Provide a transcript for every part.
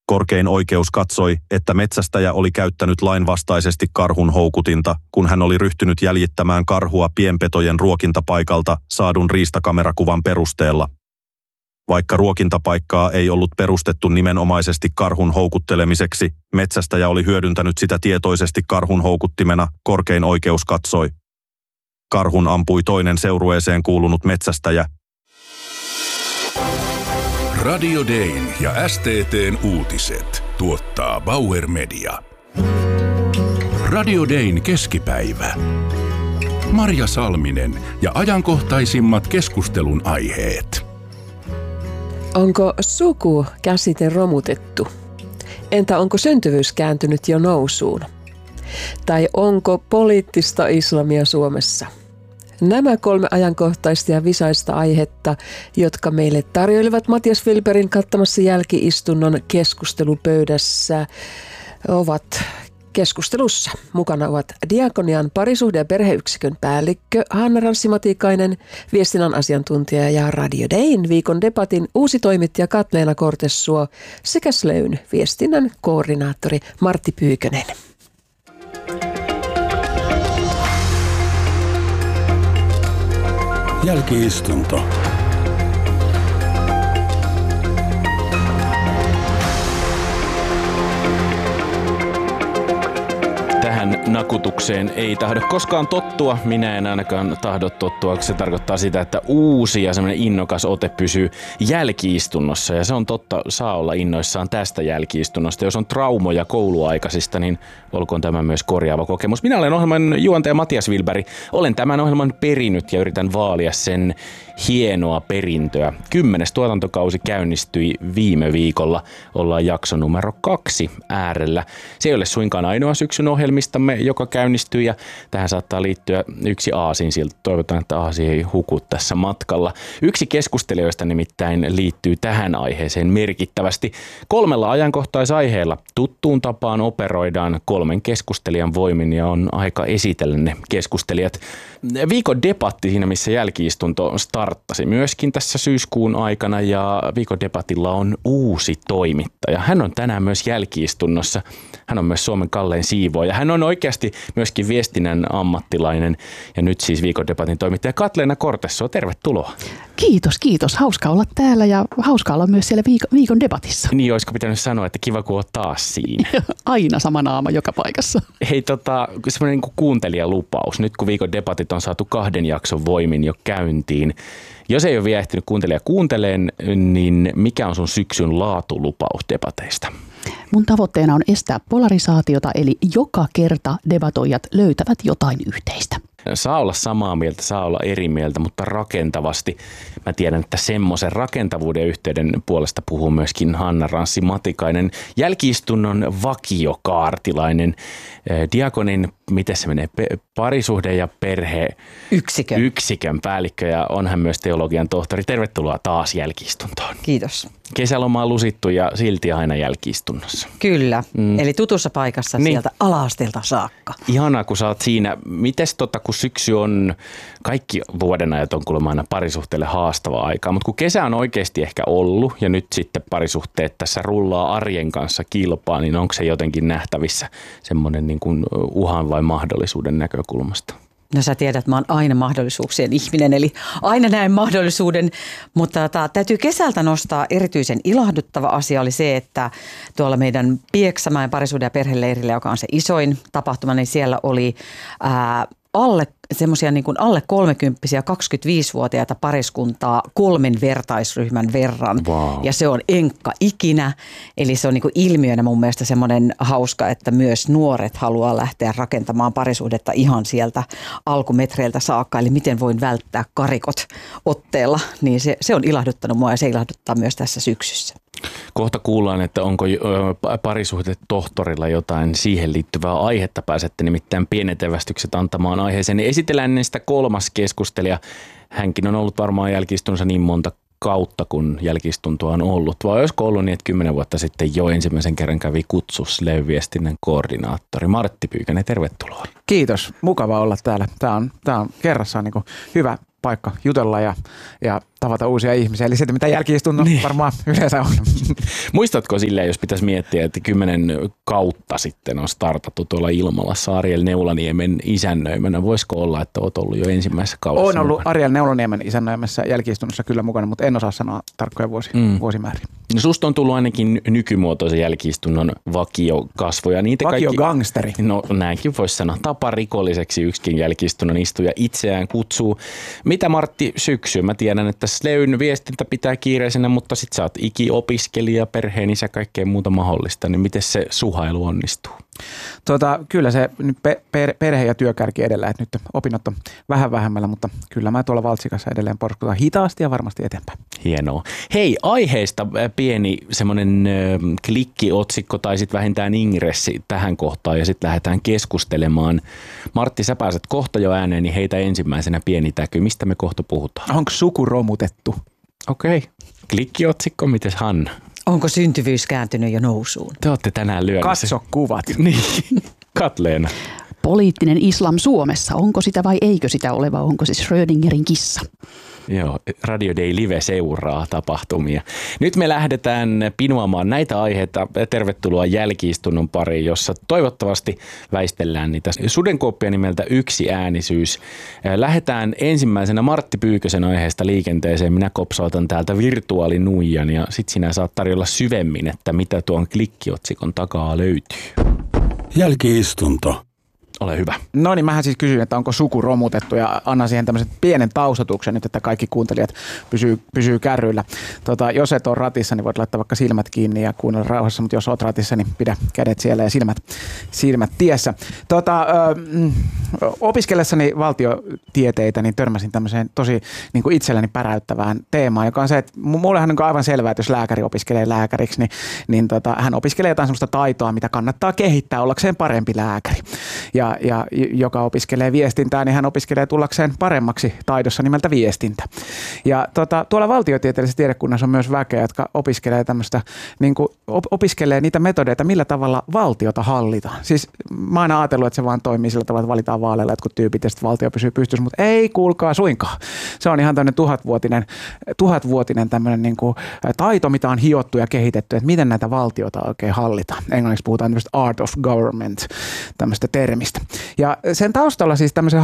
Korkein oikeus katsoi, että metsästäjä oli käyttänyt lainvastaisesti karhun houkutinta, kun hän oli ryhtynyt jäljittämään karhua pienpetojen ruokintapaikalta saadun riistakamerakuvan perusteella. Vaikka ruokintapaikkaa ei ollut perustettu nimenomaisesti karhun houkuttelemiseksi, metsästäjä oli hyödyntänyt sitä tietoisesti karhun houkuttimena, korkein oikeus katsoi. Karhun ampui toinen seurueeseen kuulunut metsästäjä. Radio Dayn ja STT:n uutiset tuottaa Bauer Media. Radio Dayn keskipäivä. Marja Salminen ja ajankohtaisimmat keskustelun aiheet. Onko suku-käsite romutettu? Entä onko syntyvyys kääntynyt jo nousuun? Tai onko poliittista islamia Suomessa? Nämä 3 ajankohtaista ja visaista aihetta, jotka meille tarjoilivat Matias Wilbergin kattamassa jälki-istunnon keskustelupöydässä, ovat keskustelussa. Mukana ovat Diakonian parisuhde- ja perheyksikön päällikkö Hanna Ranssi-Matikainen, viestinnän asiantuntija ja Radio Dayn viikon debatin uusi toimittaja Katleena Kortessuo sekä Slöyn viestinnän koordinaattori Martti Pyykönen. Jälki-istunto. Tähän nakutukseen ei tahdo koskaan tottua. Minä en ainakaan tahdo tottua. Se tarkoittaa sitä, että uusi ja semmoinen innokas ote pysyy jälki-istunnossa. Ja se on totta, saa olla innoissaan tästä jälki-istunnosta. Jos on traumoja kouluaikaisista, niin olkoon tämä myös korjaava kokemus. Minä olen ohjelman juontaja Matias Wilberg. Olen tämän ohjelman perinyt ja yritän vaalia sen hienoa perintöä. 10. tuotantokausi käynnistyi viime viikolla. Ollaan jakso numero 2 äärellä. Se ei ole suinkaan ainoa syksyn ohjelmistamme, joka käynnistyy, ja tähän saattaa liittyä yksi aasinsilta. Toivotaan, että aasi ei huku tässä matkalla. Yksi keskustelijoista nimittäin liittyy tähän aiheeseen merkittävästi. 3 ajankohtaisaiheella tuttuun tapaan operoidaan 3 keskustelijan voimin, ja on aika esitellä ne keskustelijat. Viikon debatti siinä, missä jälki-istunto starttasi myöskin tässä syyskuun aikana, ja viikon debatilla on uusi toimittaja. Hän on tänään myös jälki-istunnossa. Hän on myös Suomen kallein siivoaja. Hän on oikeasti myöskin viestinnän ammattilainen, ja nyt siis viikon debatin toimittaja Katleena Kortessuo. Tervetuloa. Kiitos. Hauska olla täällä ja hauska olla myös siellä viikon debatissa. Niin, olisiko pitänyt sanoa, että kiva kun olet taas siinä. Aina sama naama joka paikassa. Hei, semmoinen niin kuin kuuntelijalupaus. Nyt kun viikon debatit on saatu 2 jakson voimin jo käyntiin. Jos ei ole vielä ehtinyt kuuntelija kuunteleen, niin mikä on sun syksyn laatulupaus debateista? Mun tavoitteena on estää polarisaatiota, eli joka kerta debatoijat löytävät jotain yhteistä. Saa olla samaa mieltä, saa olla eri mieltä, mutta rakentavasti. Mä tiedän, että semmoisen rakentavuuden yhteyden puolesta puhuu myöskin Hanna Ranssi-Matikainen, jälki-istunnon vakiokaartilainen, Diakonin, miten se menee, parisuhde- ja perheyksikön päällikkö, ja on hän myös teologian tohtori. Tervetuloa taas jälki-istuntoon. Kiitos. Kesäloma on lusittu ja silti aina jälki-istunnossa. Kyllä, eli tutussa paikassa niin. Sieltä ala-asteelta saakka. Ihanaa, kun sä oot siinä. Mites kun syksy on, kaikki vuodenajat on kuulemma aina parisuhteelle haastavaa aikaa, mutta kun kesä on oikeasti ehkä ollut ja nyt sitten parisuhteet tässä rullaa arjen kanssa kilpaa, niin onko se jotenkin nähtävissä semmoinen niin kuin uhan vai mahdollisuuden näkökulmasta? No sä tiedät, että mä oon aina mahdollisuuksien ihminen, eli aina näen mahdollisuuden, mutta täytyy kesältä nostaa erityisen ilahduttava asia oli se, että tuolla meidän Pieksämäen parisuhde- ja perheleirillä, joka on se isoin tapahtuma, niin siellä oli semmoisia niin kuin alle 30-vuotiaita 25-vuotiaita pariskuntaa 3 vertaisryhmän verran. Wow. Ja se on enkka ikinä. Eli se on niin kuin ilmiönä mun mielestä semmoinen hauska, että myös nuoret haluaa lähteä rakentamaan parisuhdetta ihan sieltä alkumetreiltä saakka. Eli miten voin välttää karikot otteella. Niin se on ilahduttanut mua ja se ilahduttaa myös tässä syksyssä. Kohta kuullaan, että onko parisuhdetohtorilla jotain siihen liittyvää aihetta. Pääsette nimittäin pienet evästykset antamaan aiheeseen. Esitellään niistä 3. keskustelija. Hänkin on ollut varmaan jälki-istunnossa niin monta kautta, kun jälki-istuntoa on ollut. Vai olisiko ollut niin, että 10 vuotta sitten jo ensimmäisen kerran kävi kutsus Slöyn-viestinnän koordinaattori Martti Pyykönen. Tervetuloa. Kiitos. Mukava olla täällä. Tämä on kerrassaan niin kuin hyvä paikka jutella ja tavata uusia ihmisiä. Eli se, mitä jälki-istunto varmaan yleensä on. Muistatko silleen, jos pitäisi miettiä, että 10 kautta sitten on startattu tuolla Ilmalassa Ariel Neulaniemen isännöimänä. Voisiko olla, että olet ollut jo ensimmäisessä kaudessa? Olen ollut Ariel Neulaniemen isännöimässä jälki-istunnossa kyllä mukana, mutta en osaa sanoa tarkkoja vuosimääriä. No susta on tullut ainakin nykymuotoisen jälki-istunnon vakiokasvoja. Vakiogangsteri. No näinkin voisi sanoa. Taparikolliseksi yksikin jälki-istunnon istuja itseään kutsuu. Mitä Martti syksyyn? Mä tiedän, että Sleyn viestintä pitää kiireisenä, mutta sit sä oot ikiopiskelija, perheenisä ja kaikkea muuta mahdollista. Niin miten se suhailu onnistuu? Kyllä se perhe ja työkärki edellä, että nyt opinnot on vähän vähemmällä, mutta kyllä mä tuolla Valtsikassa edelleen porskutan hitaasti ja varmasti eteenpäin. Hienoa. Hei, aiheesta pieni semmoinen klikkiotsikko tai sitten vähintään ingressi tähän kohtaan ja sitten lähdetään keskustelemaan. Martti, sä pääset kohta jo ääneen, niin heitä ensimmäisenä pieni täky. Mistä me kohta puhutaan? Onko suku romutettu? Okei. Klikkiotsikko, mites Hanna? Onko syntyvyys kääntynyt jo nousuun? Te olette tänään lyömässä. Katso kuvat. Niin. Katleena. Poliittinen islam Suomessa, onko sitä vai eikö sitä ole, vai onko se Schrödingerin kissa? Joo, Radio Day Live seuraa tapahtumia. Nyt me lähdetään pinuamaan näitä aiheita. Tervetuloa jälki-istunnon pariin, jossa toivottavasti väistellään niitä sudenkooppia nimeltä yksi äänisyys. Lähdetään ensimmäisenä Martti Pyykösen aiheesta liikenteeseen. Minä kopsautan täältä virtuaalinuijan ja sit sinä saat tarjolla syvemmin, että mitä tuon klikkiotsikon takaa löytyy. Jälki-istunto. Ole hyvä. No niin, mähän siis kysyin, että onko suku romutettu ja annan siihen tämmöisen pienen taustatuksen nyt, että kaikki kuuntelijat pysyy kärryillä. Jos et ole ratissa, niin voit laittaa vaikka silmät kiinni ja kuunnella rauhassa, mutta jos oot ratissa, niin pidä kädet siellä ja silmät tiessä. Opiskellessani valtiotieteitä, niin törmäsin tämmöiseen tosi niin kuin itselleni päräyttävään teemaan, joka on se, että mullehan on aivan selvää, että jos lääkäri opiskelee lääkäriksi, niin hän opiskelee jotain semmoista taitoa, mitä kannattaa kehittää ollakseen parempi lääkäri. Ja joka opiskelee viestintää, niin hän opiskelee tullakseen paremmaksi taidossa nimeltä viestintä. Ja tuolla valtiotieteellisessä tiedekunnassa on myös väkeä, jotka opiskelee tämmöistä, niin kuin opiskelee niitä metodeita, millä tavalla valtiota hallitaan. Siis mä aina ajatellut, että se vaan toimii sillä tavalla, että valitaan vaaleilla jotkut tyypit ja sitten valtio pysyy pystyssä, mutta ei kuulkaa suinkaan. Se on ihan tämmöinen tuhatvuotinen tämmöinen niin kuin taito, mitä on hiottu ja kehitetty, että miten näitä valtiota oikein hallitaan. Englanniksi puhutaan tämmöistä art of government, tämmöistä termistä. Ja sen taustalla siis tämmöisen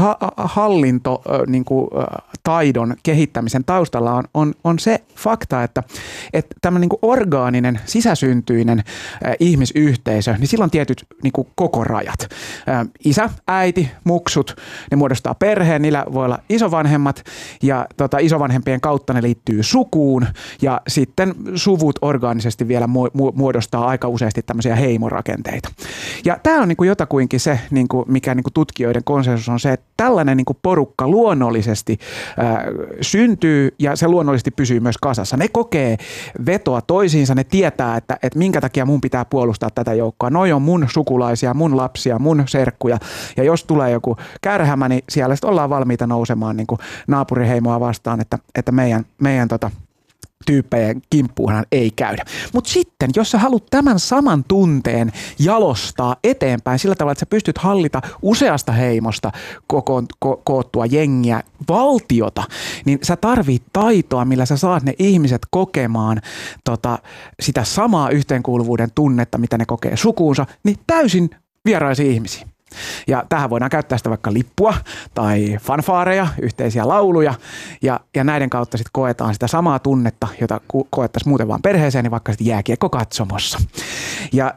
hallintotaidon kehittämisen taustalla on se fakta, että tämmöinen niin kuin orgaaninen, sisäsyntyinen ihmisyhteisö, niin sillä on tietyt niin kuin kokorajat. Isä, äiti, muksut, ne muodostaa perheen, niillä voi olla isovanhemmat ja isovanhempien kautta ne liittyy sukuun ja sitten suvut orgaanisesti vielä muodostaa aika useasti tämmöisiä heimorakenteita. Ja tämä on niin kuin jotakuinkin se, niin kuin mikä niin kuin tutkijoiden konsensus on se, että tällainen niin kuin porukka luonnollisesti syntyy ja se luonnollisesti pysyy myös kasassa. Ne kokee vetoa toisiinsa, ne tietää, että minkä takia mun pitää puolustaa tätä joukkoa. Noi on mun sukulaisia, mun lapsia, mun serkkuja ja jos tulee joku kärhämä, niin siellä sitten ollaan valmiita nousemaan niin kuin naapuriheimoa vastaan, että meidän tyyppejä kimppuunhan ei käydä. Mutta sitten, jos sä haluat tämän saman tunteen jalostaa eteenpäin sillä tavalla, että sä pystyt hallita useasta heimosta koottua jengiä, valtiota, niin sä tarvit taitoa, millä sä saat ne ihmiset kokemaan sitä samaa yhteenkuuluvuuden tunnetta, mitä ne kokee sukuunsa, niin täysin vieraisia ihmisiä. Ja tähän voidaan käyttää sitä vaikka lippua tai fanfaareja, yhteisiä lauluja ja näiden kautta sitten koetaan sitä samaa tunnetta, jota koettaisiin muuten vaan perheeseen, niin vaikka sitten jääkiekkokatsomossa. Ja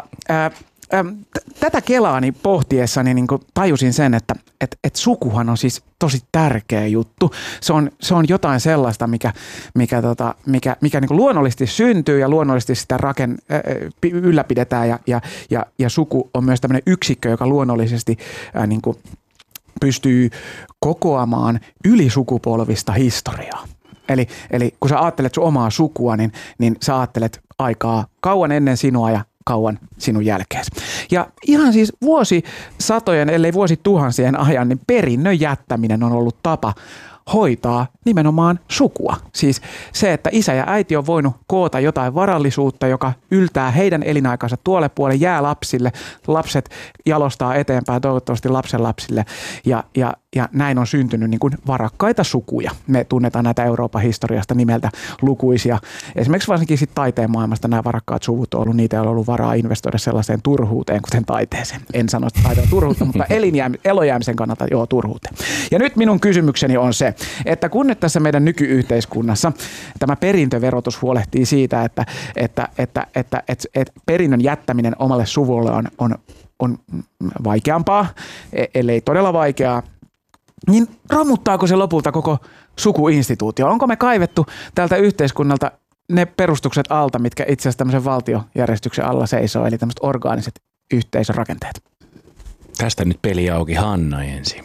tätä kelaani pohtiessani niin tajusin sen, että sukuhan on siis tosi tärkeä juttu. Se on jotain sellaista, mikä niin kuin luonnollisesti syntyy ja luonnollisesti sitä ylläpidetään ja suku on myös tämmöinen yksikkö, joka luonnollisesti niin kuin pystyy kokoamaan ylisukupolvista historiaa. Eli kun sä ajattelet sun omaa sukua, niin sä ajattelet aikaa kauan ennen sinua ja kauan sinun jälkeesi. Ja ihan siis vuosisatojen, ellei vuosituhansien ajan, niin perinnön jättäminen on ollut tapa hoitaa nimenomaan sukua. Siis se, että isä ja äiti on voinut koota jotain varallisuutta, joka yltää heidän elinaikansa tuolle puolelle, jää lapsille, lapset jalostaa eteenpäin toivottavasti lapsenlapsille Ja näin on syntynyt niin kuin varakkaita sukuja. Me tunnetaan näitä Euroopan historiasta nimeltä lukuisia. Esimerkiksi varsinkin sit taiteen maailmasta nämä varakkaat suvut on ollut niitä, joilla on ollut varaa investoida sellaiseen turhuuteen, kuten taiteeseen. En sano, että taite on turhuutta, mutta elojäämisen kannalta turhuuteen. Ja nyt minun kysymykseni on se, että kun nyt tässä meidän nykyyhteiskunnassa tämä perintöverotus huolehtii siitä, että perinnön jättäminen omalle suvulle on vaikeampaa, ellei todella vaikeaa, niin romuttaako se lopulta koko sukuinstituutio? Onko me kaivettu tältä yhteiskunnalta ne perustukset alta, mitkä itse asiassa tämmöisen valtiojärjestyksen alla seisoo, eli tämmöiset orgaaniset yhteisörakenteet? Tästä nyt peli auki, Hanna ensin.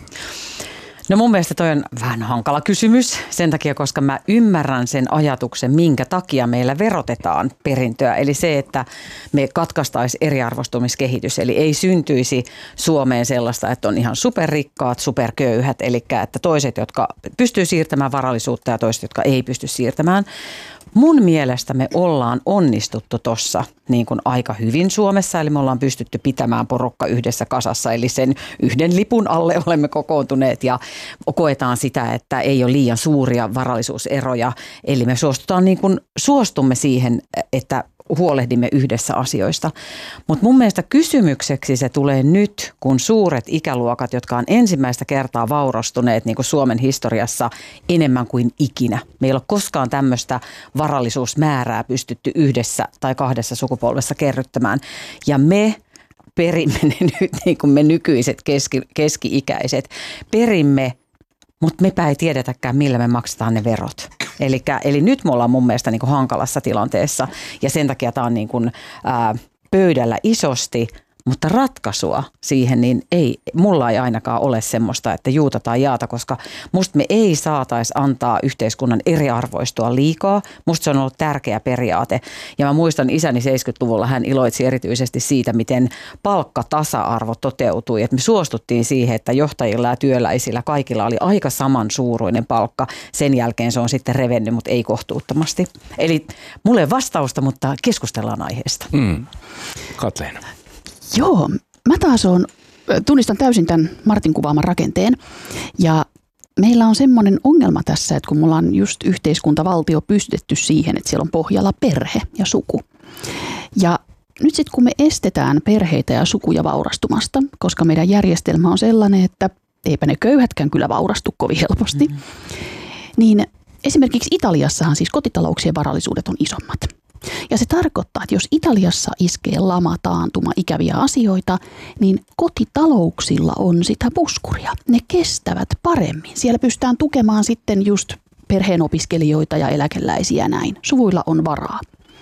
No mun mielestä toi on vähän hankala kysymys sen takia, koska mä ymmärrän sen ajatuksen, minkä takia meillä verotetaan perintöä. Eli se, että me katkaistaisi eriarvoistumiskehitys, eli ei syntyisi Suomeen sellaista, että on ihan superrikkaat, superköyhät, eli että toiset, jotka pystyy siirtämään varallisuutta ja toiset, jotka ei pysty siirtämään. Mun mielestä me ollaan onnistuttu tuossa niin kuin aika hyvin Suomessa, eli me ollaan pystytty pitämään porukka yhdessä kasassa, eli sen yhden lipun alle olemme kokoontuneet ja koetaan sitä, että ei ole liian suuria varallisuuseroja, eli me suostumme siihen, että huolehdimme yhdessä asioista. Mutta mun mielestä kysymykseksi se tulee nyt, kun suuret ikäluokat, jotka on ensimmäistä kertaa vaurastuneet niin kuin Suomen historiassa enemmän kuin ikinä. Meillä ei ole koskaan tämmöistä varallisuusmäärää pystytty yhdessä tai kahdessa sukupolvessa kerryttämään. Ja me perimme ne nyt, niin kuin me nykyiset keski-ikäiset, perimme, mutta mepä ei tiedetäkään, millä me maksetaan ne verot. Eli nyt me ollaan mun mielestä niin kuin hankalassa tilanteessa ja sen takia tämä on niin kuin, pöydällä isosti, mutta ratkaisua siihen niin mulla ei ainakaan ole semmoista, että juuta tai jaata, koska musta me ei saataisi antaa yhteiskunnan eriarvoistua liikaa. Musta se on ollut tärkeä periaate ja mä muistan isäni 70-luvulla hän iloitsi erityisesti siitä, miten palkkatasa-arvo toteutui. Että me suostuttiin siihen, että johtajilla ja työläisillä kaikilla oli aika samansuuruinen palkka. Sen jälkeen se on sitten revennyt, mutta ei kohtuuttomasti. Eli mulla ei vastausta, mutta keskustellaan aiheesta. Katleena. Joo, mä taas tunnistan täysin tämän Martin kuvaaman rakenteen ja meillä on semmoinen ongelma tässä, että kun mulla on just yhteiskuntavaltio pystytetty siihen, että siellä on pohjalla perhe ja suku. Ja nyt sitten kun me estetään perheitä ja sukuja vaurastumasta, koska meidän järjestelmä on sellainen, että eipä ne köyhätkään kyllä vaurastu kovin helposti, niin esimerkiksi Italiassahan siis kotitalouksien varallisuudet on isommat. Ja se tarkoittaa, että jos Italiassa iskee lama, taantuma, ikäviä asioita, niin kotitalouksilla on sitä puskuria. Ne kestävät paremmin. Siellä pystytään tukemaan sitten just perheen opiskelijoita ja eläkeläisiä näin. Suvuilla on varaa.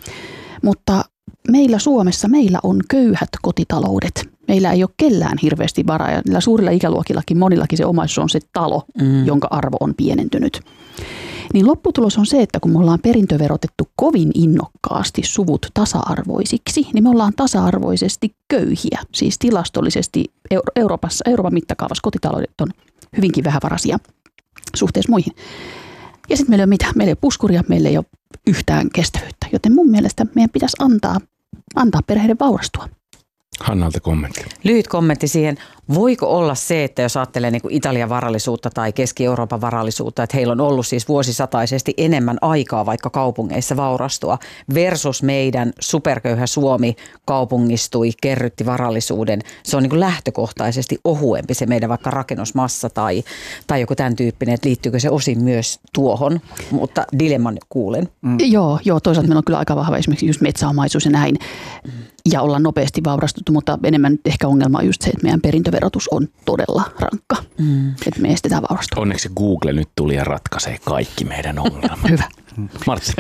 Mutta meillä Suomessa on köyhät kotitaloudet. Meillä ei ole kellään hirveästi varaa ja niillä suurilla ikäluokillakin monillakin se omaisuus on se talo, jonka arvo on pienentynyt. Niin lopputulos on se, että kun me ollaan perintöverotettu kovin innokkaasti suvut tasa-arvoisiksi, niin me ollaan tasa-arvoisesti köyhiä. Siis tilastollisesti Euroopan mittakaavassa kotitaloudet on hyvinkin vähävaraisia suhteessa muihin. Ja sitten meillä ei ole mitään. Meillä ei ole puskuria, meillä ei ole yhtään kestävyyttä. Joten mun mielestä meidän pitäisi antaa perheiden vaurastua. Hannalta kommentti. Lyhyt kommentti siihen. Voiko olla se, että jos ajattelee niin kuin Italian varallisuutta tai Keski-Euroopan varallisuutta, että heillä on ollut siis vuosisataisesti enemmän aikaa vaikka kaupungeissa vaurastua versus meidän superköyhä Suomi kaupungistui, kerrytti varallisuuden. Se on niin kuin lähtökohtaisesti ohuempi se meidän vaikka rakennusmassa tai joku tämän tyyppinen, että liittyykö se osin myös tuohon, mutta dilemman kuulen. Joo, toisaalta meillä on kyllä aika vahva esimerkiksi just metsäomaisuus ja näin. Ja ollaan nopeasti vaurastuttu, mutta enemmän ehkä ongelma on just se, että meidän perintöverotus on todella rankka. Että me estetään vaurastua. Onneksi Google nyt tuli ja ratkaisee kaikki meidän ongelmat. Hyvä. Martin.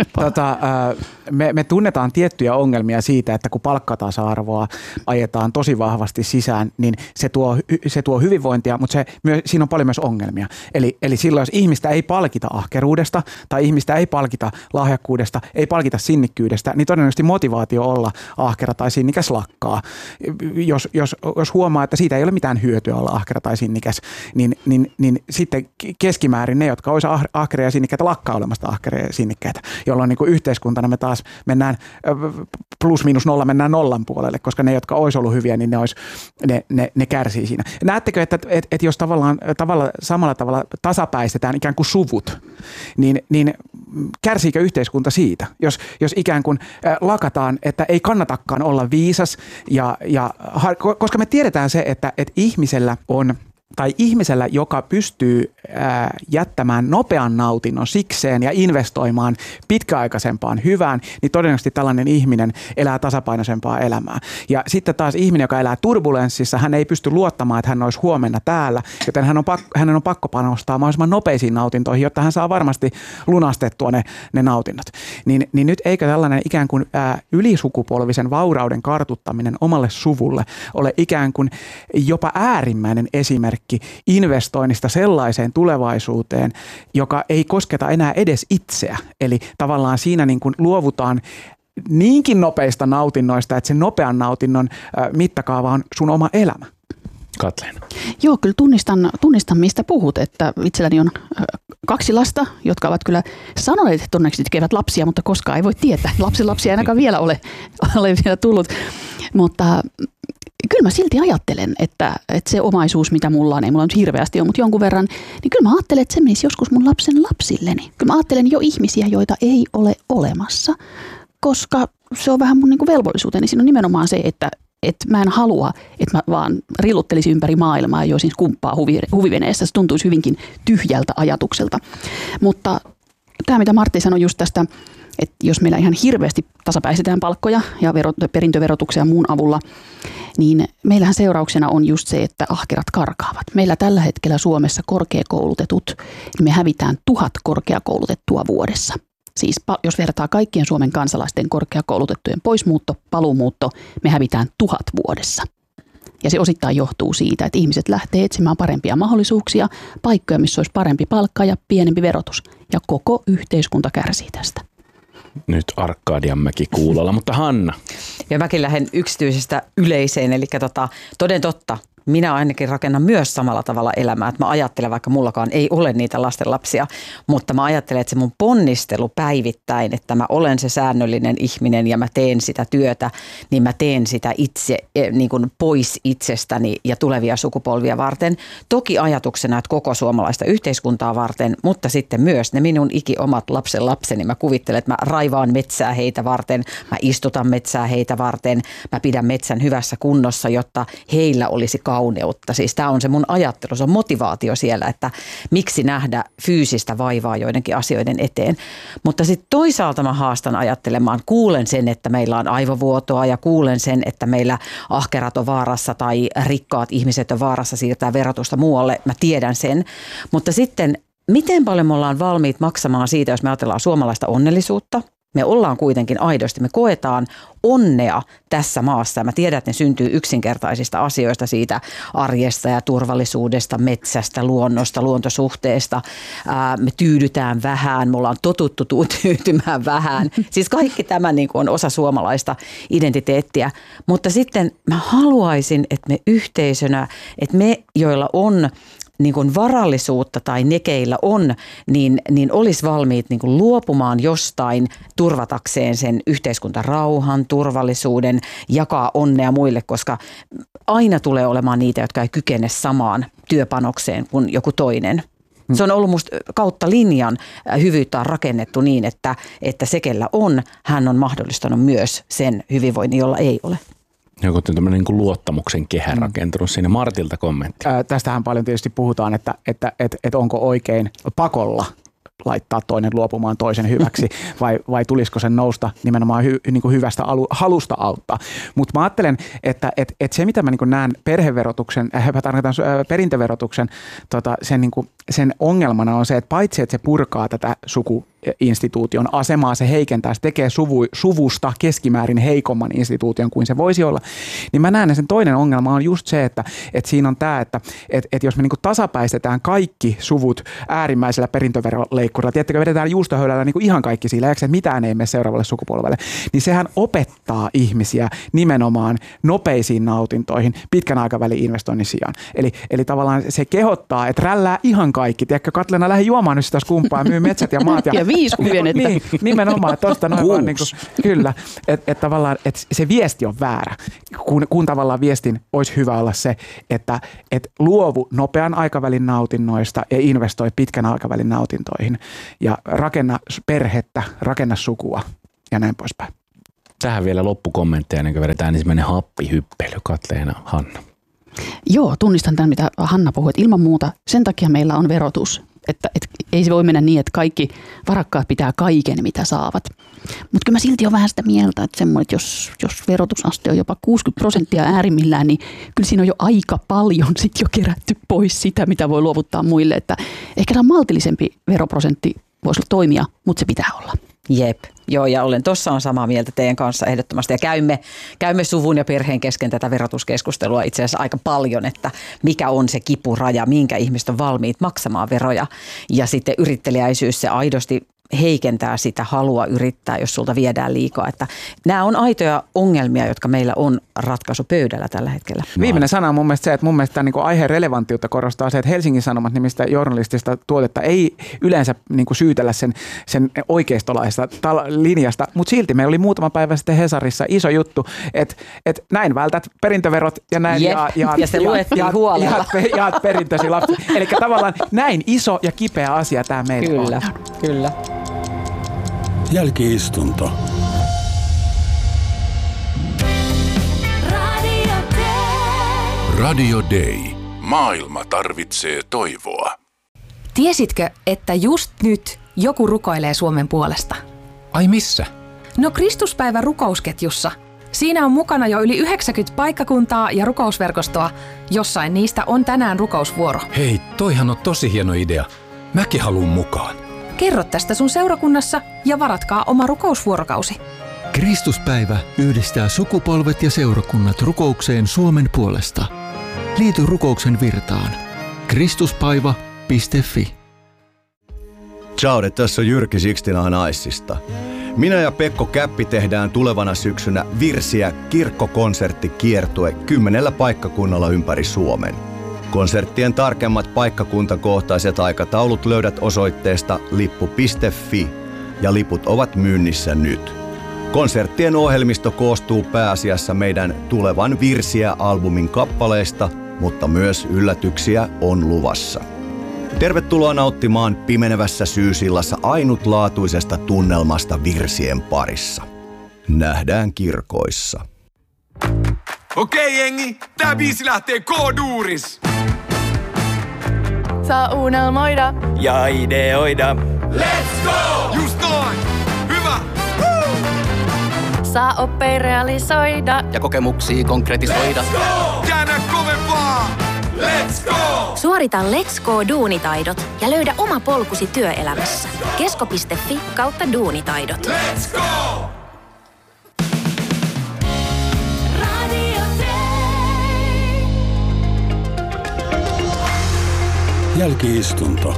Me tunnetaan tiettyjä ongelmia siitä, että kun palkkatasa-arvoa ajetaan tosi vahvasti sisään, niin se tuo hyvinvointia, mutta siinä on paljon myös ongelmia. Eli silloin, jos ihmistä ei palkita ahkeruudesta tai ihmistä ei palkita lahjakkuudesta, ei palkita sinnikkyydestä, niin todennäköisesti motivaatio olla ahkera tai sinnikäs lakkaa. Jos huomaa, että siitä ei ole mitään hyötyä olla ahkera tai sinnikäs, niin sitten keskimäärin ne, jotka olisivat ahkeria ja sinnikkäitä, lakkaa olemasta ahkeria ja sinnikäitä. nimikkeitä, jolloin niin kuin yhteiskuntana me taas mennään plus miinus nolla, mennään nollan puolelle, koska ne, jotka olisi ollut hyviä, niin ne kärsii siinä. Näettekö, että jos samalla tavalla tasapäistetään ikään kuin suvut, niin kärsiikö yhteiskunta siitä, jos ikään kuin lakataan, että ei kannatakaan olla viisas, koska me tiedetään se, että ihmisellä on, tai ihmisellä, joka pystyy jättämään nopean nautinnon sikseen ja investoimaan pitkäaikaisempaan hyvään, niin todennäköisesti tällainen ihminen elää tasapainoisempaa elämää. Ja sitten taas ihminen, joka elää turbulenssissa, hän ei pysty luottamaan, että hän olisi huomenna täällä, joten hänen on pakko panostaa mahdollisimman nopeisiin nautintoihin, jotta hän saa varmasti lunastettua ne nautinnot. Niin nyt eikö tällainen ikään kuin ylisukupolvisen vaurauden kartuttaminen omalle suvulle ole ikään kuin jopa äärimmäinen esimerkki investoinnista sellaiseen tulevaisuuteen, joka ei kosketa enää edes itseä. Eli tavallaan siinä niin kuin luovutaan niinkin nopeista nautinnoista, että sen nopean nautinnon mittakaava on sun oma elämä. Katleena. Joo, kyllä tunnistan mistä puhut, että itselläni on 2 lasta, jotka ovat kyllä sanoneet, että onneksi tekevät lapsia, mutta koskaan ei voi tietää. Lapsia ei ainakaan vielä ole vielä tullut, mutta kyllä mä silti ajattelen, että se omaisuus, mitä mulla on, ei mulla nyt hirveästi ole, mutta jonkun verran, niin kyllä mä ajattelen, että se menisi joskus mun lapsen lapsilleni. Kyllä mä ajattelen jo ihmisiä, joita ei ole olemassa, koska se on vähän mun niin kuin velvollisuuteni. Siinä on nimenomaan se, että mä en halua, että mä vaan rilluttelisin ympäri maailmaa ja joisin kumppaa huviveneessä. Se tuntuisi hyvinkin tyhjältä ajatukselta. Mutta tämä, mitä Martti sanoi just tästä, että jos meillä ihan hirveästi tasapäistetään palkkoja ja perintöverotuksia muun avulla, niin meillähän seurauksena on just se, että ahkerat karkaavat. Meillä tällä hetkellä Suomessa korkeakoulutetut, niin me hävitään 1000 korkeakoulutettua vuodessa. Siis jos vertaa kaikkien Suomen kansalaisten korkeakoulutettujen poismuutto, paluumuutto, me hävitään 1000 vuodessa. Ja se osittain johtuu siitä, että ihmiset lähtee etsimään parempia mahdollisuuksia, paikkoja, missä olisi parempi palkka ja pienempi verotus. Ja koko yhteiskunta kärsii tästä. Nyt Arkadianmäki kuulolla, mutta Hanna. Ja mäkin lähden yksityisestä yleiseen, eli toden totta. Minä ainakin rakennan myös samalla tavalla elämää, että mä ajattelen, vaikka mullakaan ei ole niitä lastenlapsia, mutta mä ajattelen, että se mun ponnistelu päivittäin, että mä olen se säännöllinen ihminen ja mä teen sitä työtä, niin mä teen sitä itse niin kuin pois itsestäni ja tulevia sukupolvia varten. Toki ajatuksena, että koko suomalaista yhteiskuntaa varten, mutta sitten myös ne minun ikiomat lapseni. Mä kuvittelen, että mä raivaan metsää heitä varten, mä istutan metsää heitä varten, mä pidän metsän hyvässä kunnossa, jotta heillä olisi kauneutta. Siis tämä on se mun ajattelu, se on motivaatio siellä, että miksi nähdä fyysistä vaivaa joidenkin asioiden eteen. Mutta sitten toisaalta mä haastan ajattelemaan, kuulen sen, että meillä on aivovuotoa ja kuulen sen, että meillä ahkerat on vaarassa tai rikkaat ihmiset on vaarassa siirtää verotusta muualle. Mä tiedän sen, mutta sitten miten paljon me ollaan valmiit maksamaan siitä, jos me ajatellaan suomalaista onnellisuutta? Me ollaan kuitenkin aidosti, me koetaan onnea tässä maassa. Mä tiedän, että ne syntyy yksinkertaisista asioista, siitä arjesta ja turvallisuudesta, metsästä, luonnosta, luontosuhteesta. Me tyydytään vähän, me ollaan totuttu tyytymään vähän. Siis kaikki tämä niin kuin on osa suomalaista identiteettiä. Mutta sitten mä haluaisin, että me yhteisönä, että me, joilla on niin kuin varallisuutta tai ne, keillä on, niin olisi valmiit niin kuin luopumaan jostain turvatakseen sen yhteiskuntarauhan, turvallisuuden, jakaa onnea muille, koska aina tulee olemaan niitä, jotka ei kykene samaan työpanokseen kuin joku toinen. Se on ollut musta kautta linjan hyvyyttä on rakennettu niin, että se, kellä on, hän on mahdollistanut myös sen hyvinvoinnin, jolla ei ole. Joku tämmöinen niin kuin luottamuksen kehä rakentunut siinä. Martilta kommentti. Tästähän paljon tietysti puhutaan, että onko oikein pakolla laittaa toinen luopumaan toisen hyväksi vai tulisiko sen nousta nimenomaan niin kuin hyvästä halusta auttaa. Mutta mä ajattelen, että se mitä mä niin kuin näen perheverotuksen, perintöverotuksen sen ongelmana on se, että paitsi että se purkaa tätä sukuinstituution asemaa, se heikentää, se tekee suvusta keskimäärin heikomman instituution kuin se voisi olla, niin mä näen, että sen toinen ongelma on just se, että siinä on tämä, että jos me niin kuin tasapäistetään kaikki suvut äärimmäisellä perintöveroleikkurilla, tiedättekö, vedetään juustohöylällä niin kuin ihan kaikki sillä, että mitään ei mene seuraavalle sukupolvelle, niin sehän opettaa ihmisiä nimenomaan nopeisiin nautintoihin pitkän aikavälin investoinnin sijaan. Eli tavallaan se kehottaa, että rällää ihan kaikki. Tiedätkö, Katleena, lähde juomaan nyt sitä skumppaa, myy metsät ja maat. Ja 5 kymmenettä. Niin, nimenomaan, tosta noin vaan niin kuin, kyllä, että tavallaan että se viesti on väärä, kun tavallaan viestin olisi hyvä olla se, että luovu nopean aikavälin nautinnoista ja investoi pitkän aikavälin nautintoihin ja rakenna perhettä, rakenna sukua ja näin poispäin. Tähän vielä loppukommentteja, ennen kuin vedetään ensimmäinen happihyppely. Katleena, Hanna. Joo, tunnistan tämän, mitä Hanna puhui, että ilman muuta sen takia meillä on verotus. Että ei se voi mennä niin, että kaikki varakkaat pitää kaiken, mitä saavat. Mutta kyllä mä silti on vähän sitä mieltä, että semmoinen, että jos verotusaste on jopa 60% äärimmillään, niin kyllä siinä on jo aika paljon sit jo kerätty pois sitä, mitä voi luovuttaa muille. Että ehkä tämä maltillisempi veroprosentti voisi toimia, mutta se pitää olla. Jep, joo, ja olen tuossa on samaa mieltä teidän kanssa ehdottomasti, ja käymme suvun ja perheen kesken tätä verotuskeskustelua itse asiassa aika paljon, että mikä on se kipuraja, minkä ihmiset on valmiit maksamaan veroja, ja sitten yritteliäisyys se aidosti heikentää sitä halua yrittää, jos sulta viedään liikaa. Että nämä on aitoja ongelmia, jotka meillä on ratkaisupöydällä tällä hetkellä. Viimeinen sana on mun mielestä se, että mun mielestä niin kuin aiheen relevanttiutta korostaa se, että Helsingin Sanomat nimistä journalistista tuotetta ei yleensä niin kuin syytellä sen oikeistolaista linjasta, mutta silti meillä oli muutama päivä sitten Hesarissa iso juttu, että näin vältät perintöverot ja näin ja se luettiin huolella. Jaat perintösi lapsi. Eli tavallaan näin iso ja kipeä asia tämä meillä on. Kyllä. Jälki-istunto. Radio Day. Maailma tarvitsee toivoa. Tiesitkö, että just nyt joku rukoilee Suomen puolesta? Ai missä? No Kristuspäivän rukousketjussa. Siinä on mukana jo yli 90 paikkakuntaa ja rukousverkostoa. Jossain niistä on tänään rukousvuoro. Hei, toihan on tosi hieno idea. Mäkin haluun mukaan. Kerro tästä sun seurakunnassa ja varatkaa oma rukousvuorokausi. Kristuspäivä yhdistää sukupolvet ja seurakunnat rukoukseen Suomen puolesta. Liity rukouksen virtaan. Kristuspaiva.fi. Ciao, tässä on Jyrki Sixtina Naissista. Minä ja Pekko Käppi tehdään tulevana syksynä Virsiä kirkkokonserttikiertue 10 paikkakunnalla ympäri Suomen. Konserttien tarkemmat paikkakuntakohtaiset aikataulut löydät osoitteesta lippu.fi ja liput ovat myynnissä nyt. Konserttien ohjelmisto koostuu pääasiassa meidän tulevan Virsiä-albumin kappaleista, mutta myös yllätyksiä on luvassa. Tervetuloa nauttimaan pimenevässä syysillassa ainutlaatuisesta tunnelmasta virsien parissa. Nähdään kirkoissa. Okei jengi, tää biisi lähtee K-duuris. Saa unelmoida Ja ideoida. Let's go! Just noin! Hyvä! Woo! saa oppia realisoida ja kokemuksia konkretisoida. Let's go! Käännä kovempaa! Let's go! Suorita Let's Go -duunitaidot ja löydä oma polkusi työelämässä. Kesko.fi/duunitaidot. Let's go! Jälki-istunto.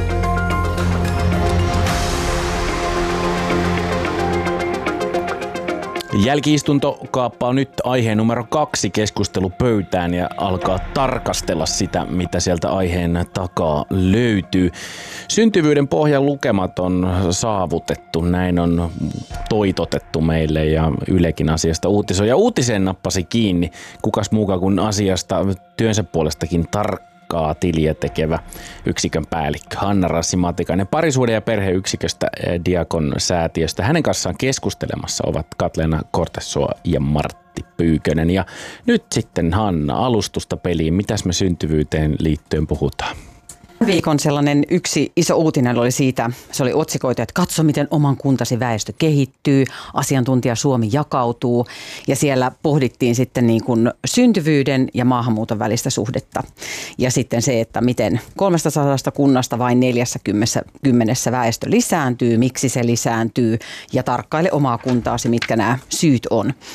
Jälki-istunto kaappaa nyt aiheen numero 2 keskustelupöytään ja alkaa tarkastella sitä, mitä sieltä aiheen takaa löytyy. Syntyvyyden pohjan lukemat on saavutettu, näin on toitotettu meille ja Ylekin asiasta uutisoi. Ja uutiseen nappasi kiinni kukas muukaan kuin asiasta työnsä puolestakin tarkkaa tiliä tekevä yksikön päällikkö Hanna Rassi-Matikainen parisuuden- ja perheyksiköstä Diakon säätiöstä. Hänen kanssaan keskustelemassa ovat Katleena Kortesuo ja Martti Pyykönen. Ja nyt sitten Hanna, alustusta peliin. Mitäs me syntyvyyteen liittyen puhutaan? Viikon sellainen yksi iso uutinen oli siitä, se oli otsikoitu, että katso miten oman kuntasi väestö kehittyy, asiantuntija Suomi jakautuu ja siellä pohdittiin sitten niin kuin syntyvyyden ja maahanmuuton välistä suhdetta. Ja sitten se, että miten 300 kunnasta vain 40 väestö lisääntyy, miksi se lisääntyy ja tarkkaile omaa kuntaasi, mitkä nämä syyt on.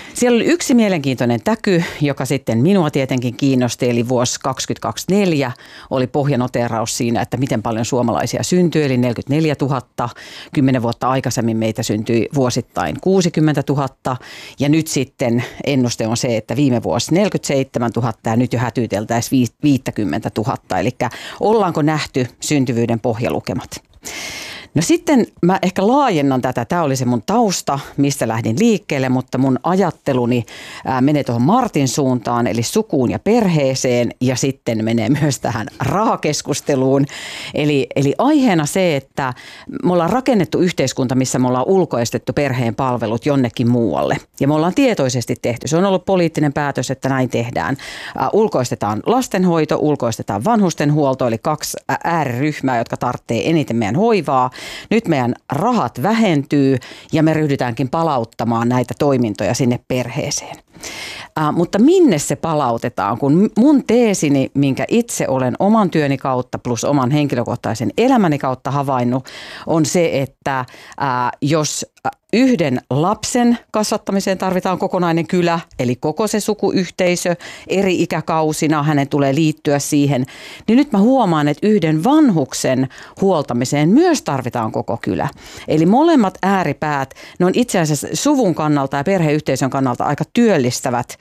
Siellä oli yksi mielenkiintoinen täky, joka sitten minua tietenkin kiinnosti, eli vuosi 2024 oli pohjanoteeraus siinä, että miten paljon suomalaisia syntyi, eli 44 000. 10 vuotta aikaisemmin meitä syntyi vuosittain 60 000, ja nyt sitten ennuste on se, että viime vuosi 47 000 ja nyt jo hätyyteltäisiin 50 000, eli ollaanko nähty syntyvyyden pohjalukemat. No sitten mä ehkä laajennan tätä. Tämä oli se mun tausta, mistä lähdin liikkeelle, mutta mun ajatteluni menee tuohon Martin suuntaan, eli sukuun ja perheeseen, ja sitten menee myös tähän rahakeskusteluun. Eli aiheena se, että me ollaan rakennettu yhteiskunta, missä me ollaan ulkoistettu perheen palvelut jonnekin muualle. Ja me ollaan tietoisesti tehty. Se on ollut poliittinen päätös, että näin tehdään. Ulkoistetaan lastenhoito, ulkoistetaan vanhustenhuolto, eli 2 ääriryhmää, jotka tarvitsee eniten meidän hoivaa. Nyt meidän rahat vähentyy ja me ryhdytäänkin palauttamaan näitä toimintoja sinne perheeseen. Mutta minne se palautetaan, kun mun teesini, minkä itse olen oman työni kautta plus oman henkilökohtaisen elämäni kautta havainnut, on se, että jos yhden lapsen kasvattamiseen tarvitaan kokonainen kylä, eli koko se sukuyhteisö eri ikäkausina, hänen tulee liittyä siihen, niin nyt mä huomaan, että yhden vanhuksen huoltamiseen myös tarvitaan koko kylä. Eli molemmat ääripäät, ne on itse asiassa suvun kannalta ja perheyhteisön kannalta aika työllistävät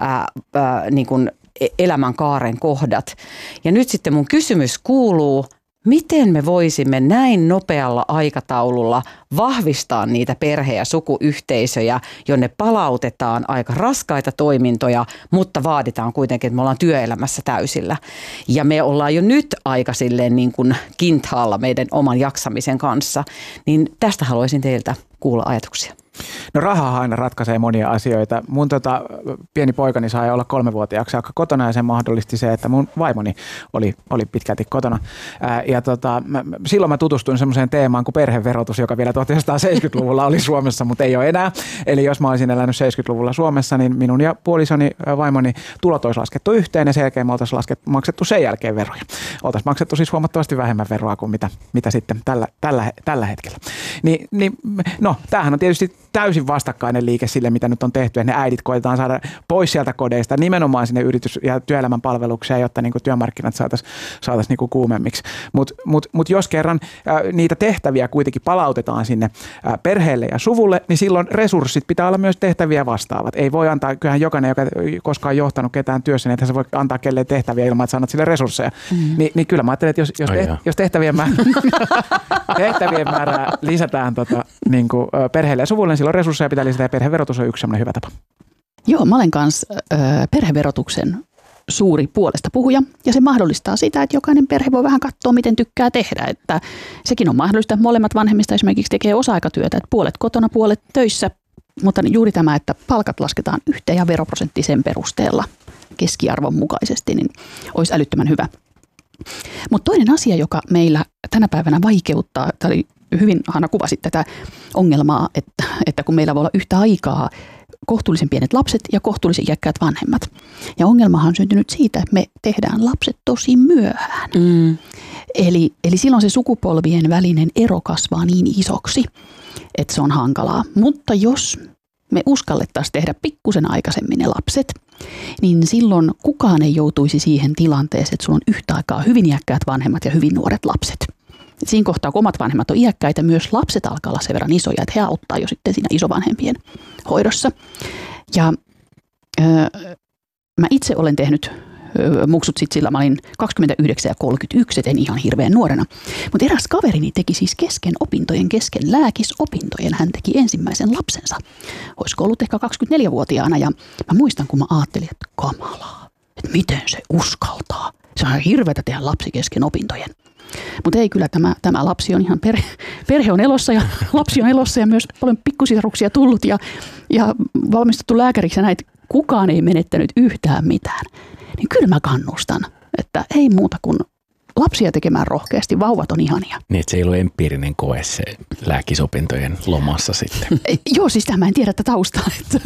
niin kuin elämänkaaren kohdat. Ja nyt sitten mun kysymys kuuluu, miten me voisimme näin nopealla aikataululla vahvistaa niitä perhe- ja sukuyhteisöjä, jonne palautetaan aika raskaita toimintoja, mutta vaaditaan kuitenkin, että me ollaan työelämässä täysillä. Ja me ollaan jo nyt aika silleen niin kuin kintaalla meidän oman jaksamisen kanssa. Niin tästä haluaisin teiltä kuulla ajatuksia. No raha aina ratkaisee monia asioita. Mun pieni poikani sai olla 3-vuotiaaksi saakka kotona ja se mahdollisti se, että mun vaimoni oli pitkälti kotona. Silloin mä tutustuin semmoiseen teemaan kuin perheverotus, joka vielä 1970-luvulla oli Suomessa, mutta ei ole enää. Eli jos mä olisin elänyt 70-luvulla Suomessa, niin minun ja puolisoni vaimoni tulot olisi laskettu yhteen ja sen jälkeen me oltaisiin maksettu sen jälkeen veroja. Oltaisiin maksettu siis huomattavasti vähemmän veroa kuin mitä sitten tällä hetkellä. No, tämähän on tietysti täysin vastakkainen liike sille, mitä nyt on tehty, että ne äidit koetetaan saada pois sieltä kodeista nimenomaan sinne yritys- ja työelämän palvelukseen, jotta niin kuin työmarkkinat saataisiin niin kuin kuumemmiksi. Mut jos kerran niitä tehtäviä kuitenkin palautetaan sinne perheelle ja suvulle, niin silloin resurssit pitää olla myös tehtäviä vastaavat. Ei voi antaa, kyllähän jokainen, joka koskaan johtanut ketään työssä, niin että se voi antaa kelleen tehtäviä ilman, että sanot sille resursseja. Niin kyllä mä ajattelen, että jos tehtävien määrää lisätään niin kuin perheelle ja suvulle, niin silloin resursseja pitää lisätä ja perheverotus on yksi sellainen hyvä tapa. Joo, mä olen kanssa perheverotuksen suuri puolesta puhuja ja se mahdollistaa sitä, että jokainen perhe voi vähän katsoa, miten tykkää tehdä. Että sekin on mahdollista, että molemmat vanhemmista esimerkiksi tekee osa-aikatyötä, että puolet kotona, puolet töissä, mutta juuri tämä, että palkat lasketaan yhteen ja veroprosentti sen perusteella keskiarvon mukaisesti, niin olisi älyttömän hyvä. Mutta toinen asia, joka meillä tänä päivänä vaikeuttaa, tai hyvin Hanna kuvasit tätä ongelmaa, että kun meillä voi olla yhtä aikaa kohtuullisen pienet lapset ja kohtuullisen iäkkäät vanhemmat. Ja ongelmahan on syntynyt siitä, että me tehdään lapset tosi myöhään. Eli silloin se sukupolvien välinen ero kasvaa niin isoksi, että se on hankalaa. Mutta jos me uskallettaisiin tehdä pikkusen aikaisemmin ne lapset, niin silloin kukaan ei joutuisi siihen tilanteeseen, että sulla on yhtä aikaa hyvin iäkkäät vanhemmat ja hyvin nuoret lapset. Siinä kohtaa, kun omat vanhemmat on iäkkäitä, myös lapset alkaa olla sen verran isoja, että he auttaa jo sitten siinä isovanhempien hoidossa. Ja mä itse olen tehnyt muksut sit sillä, mä olin 29 ja 31, en ihan hirveän nuorena. Mutta eräs kaverini teki siis kesken lääkisopintojen, hän teki ensimmäisen lapsensa. Olisiko ollut ehkä 24-vuotiaana ja mä muistan, kun mä ajattelin, että kamalaa, että miten se uskaltaa. Se on hirveätä tehdä lapsi kesken opintojen. Mutta ei kyllä, tämä lapsi on ihan, perhe on elossa ja lapsi on elossa ja myös paljon pikkusisaruksia tullut ja valmistuttu lääkäriksi ja näitä kukaan ei menettänyt yhtään mitään. Niin kyllä mä kannustan, että ei muuta kuin lapsia tekemään rohkeasti. Vauvat on ihania. Niin, että se ei ollut empiirinen koe se lääkisopintojen lomassa sitten. Joo, siis tämä en tiedä taustaa, että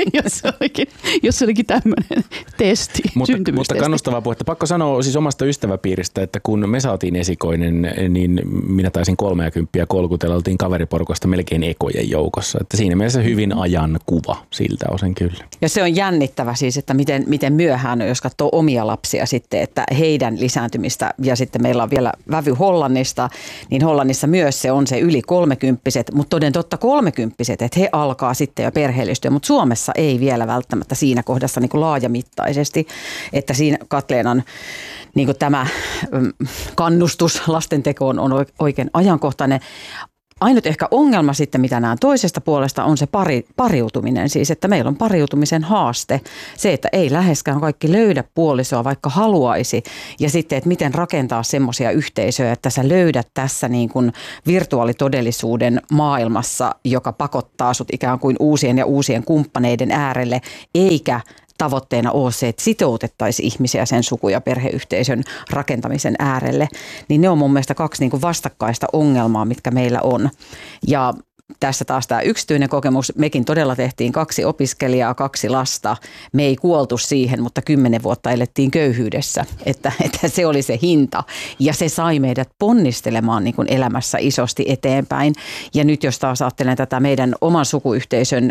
jos se olikin tämmöinen testi, Mutta kannustavaa puhetta. Pakko sanoa siis omasta ystäväpiiristä, että kun me saatiin esikoinen, niin minä taisin 30 kolkutella, oltiin kaveriporukasta melkein ekojen joukossa. Että siinä mielessä hyvin ajan kuva siltä osin kyllä. Ja se on jännittävä siis, että miten myöhään, jos katsoo omia lapsia sitten, että heidän lisääntymistä, ja sitten meillä on vielä vävy Hollannista, niin Hollannissa myös se on se yli 30-vuotiaat, mutta toden totta 30-vuotiaat, että he alkaa sitten jo perheellistyä, mutta Suomessa ei vielä välttämättä siinä kohdassa niin kuin laajamittaisesti, että siinä Katleenan niin kuin tämä kannustus lastentekoon on oikein ajankohtainen. Ainut ehkä ongelma sitten, mitä näen toisesta puolesta, on se pariutuminen. Siis, että meillä on pariutumisen haaste. Se, että ei läheskään kaikki löydä puolisoa, vaikka haluaisi. Ja sitten, että miten rakentaa semmoisia yhteisöjä, että sä löydät tässä niin kuin virtuaalitodellisuuden maailmassa, joka pakottaa sut ikään kuin uusien ja uusien kumppaneiden äärelle, eikä tavoitteena ole se, että sitoutettaisiin ihmisiä sen suku- ja perheyhteisön rakentamisen äärelle, niin ne on mun mielestä kaksi niin kuin vastakkaista ongelmaa, mitkä meillä on. Ja tässä taas tämä yksityinen kokemus. Mekin todella tehtiin 2 opiskelijaa, 2 lasta. Me ei kuoltu siihen, mutta 10 vuotta elettiin köyhyydessä, että se oli se hinta. Ja se sai meidät ponnistelemaan niin kuin elämässä isosti eteenpäin. Ja nyt jos taas ajattelen tätä meidän oman sukuyhteisön,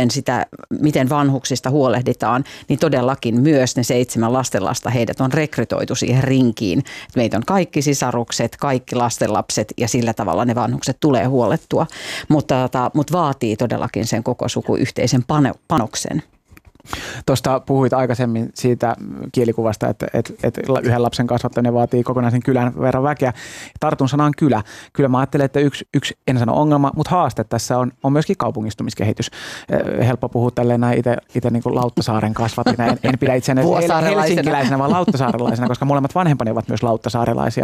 miten vanhuksista huolehditaan, niin todellakin myös ne 7 lastenlasta, heidät on rekrytoitu siihen rinkiin. Meitä on kaikki sisarukset, kaikki lastenlapset ja sillä tavalla ne vanhukset tulee huolettua. Mutta vaatii todellakin sen koko sukuyhteisen panoksen. Tuosta puhuit aikaisemmin siitä kielikuvasta, että yhden lapsen kasvattaminen vaatii kokonaisen kylän verran väkeä. Tartun sanaan kylä. Kyllä mä ajattelen, että yksi en sano ongelma, mutta haaste tässä on myöskin kaupungistumiskehitys. Helppo puhua tälleen näin itse niin kuin Lauttasaaren kasvattina. En pidä itseäni helsinkiläisenä, vaan lauttasaarelaisena, koska molemmat vanhempani ovat myös lauttasaarelaisia.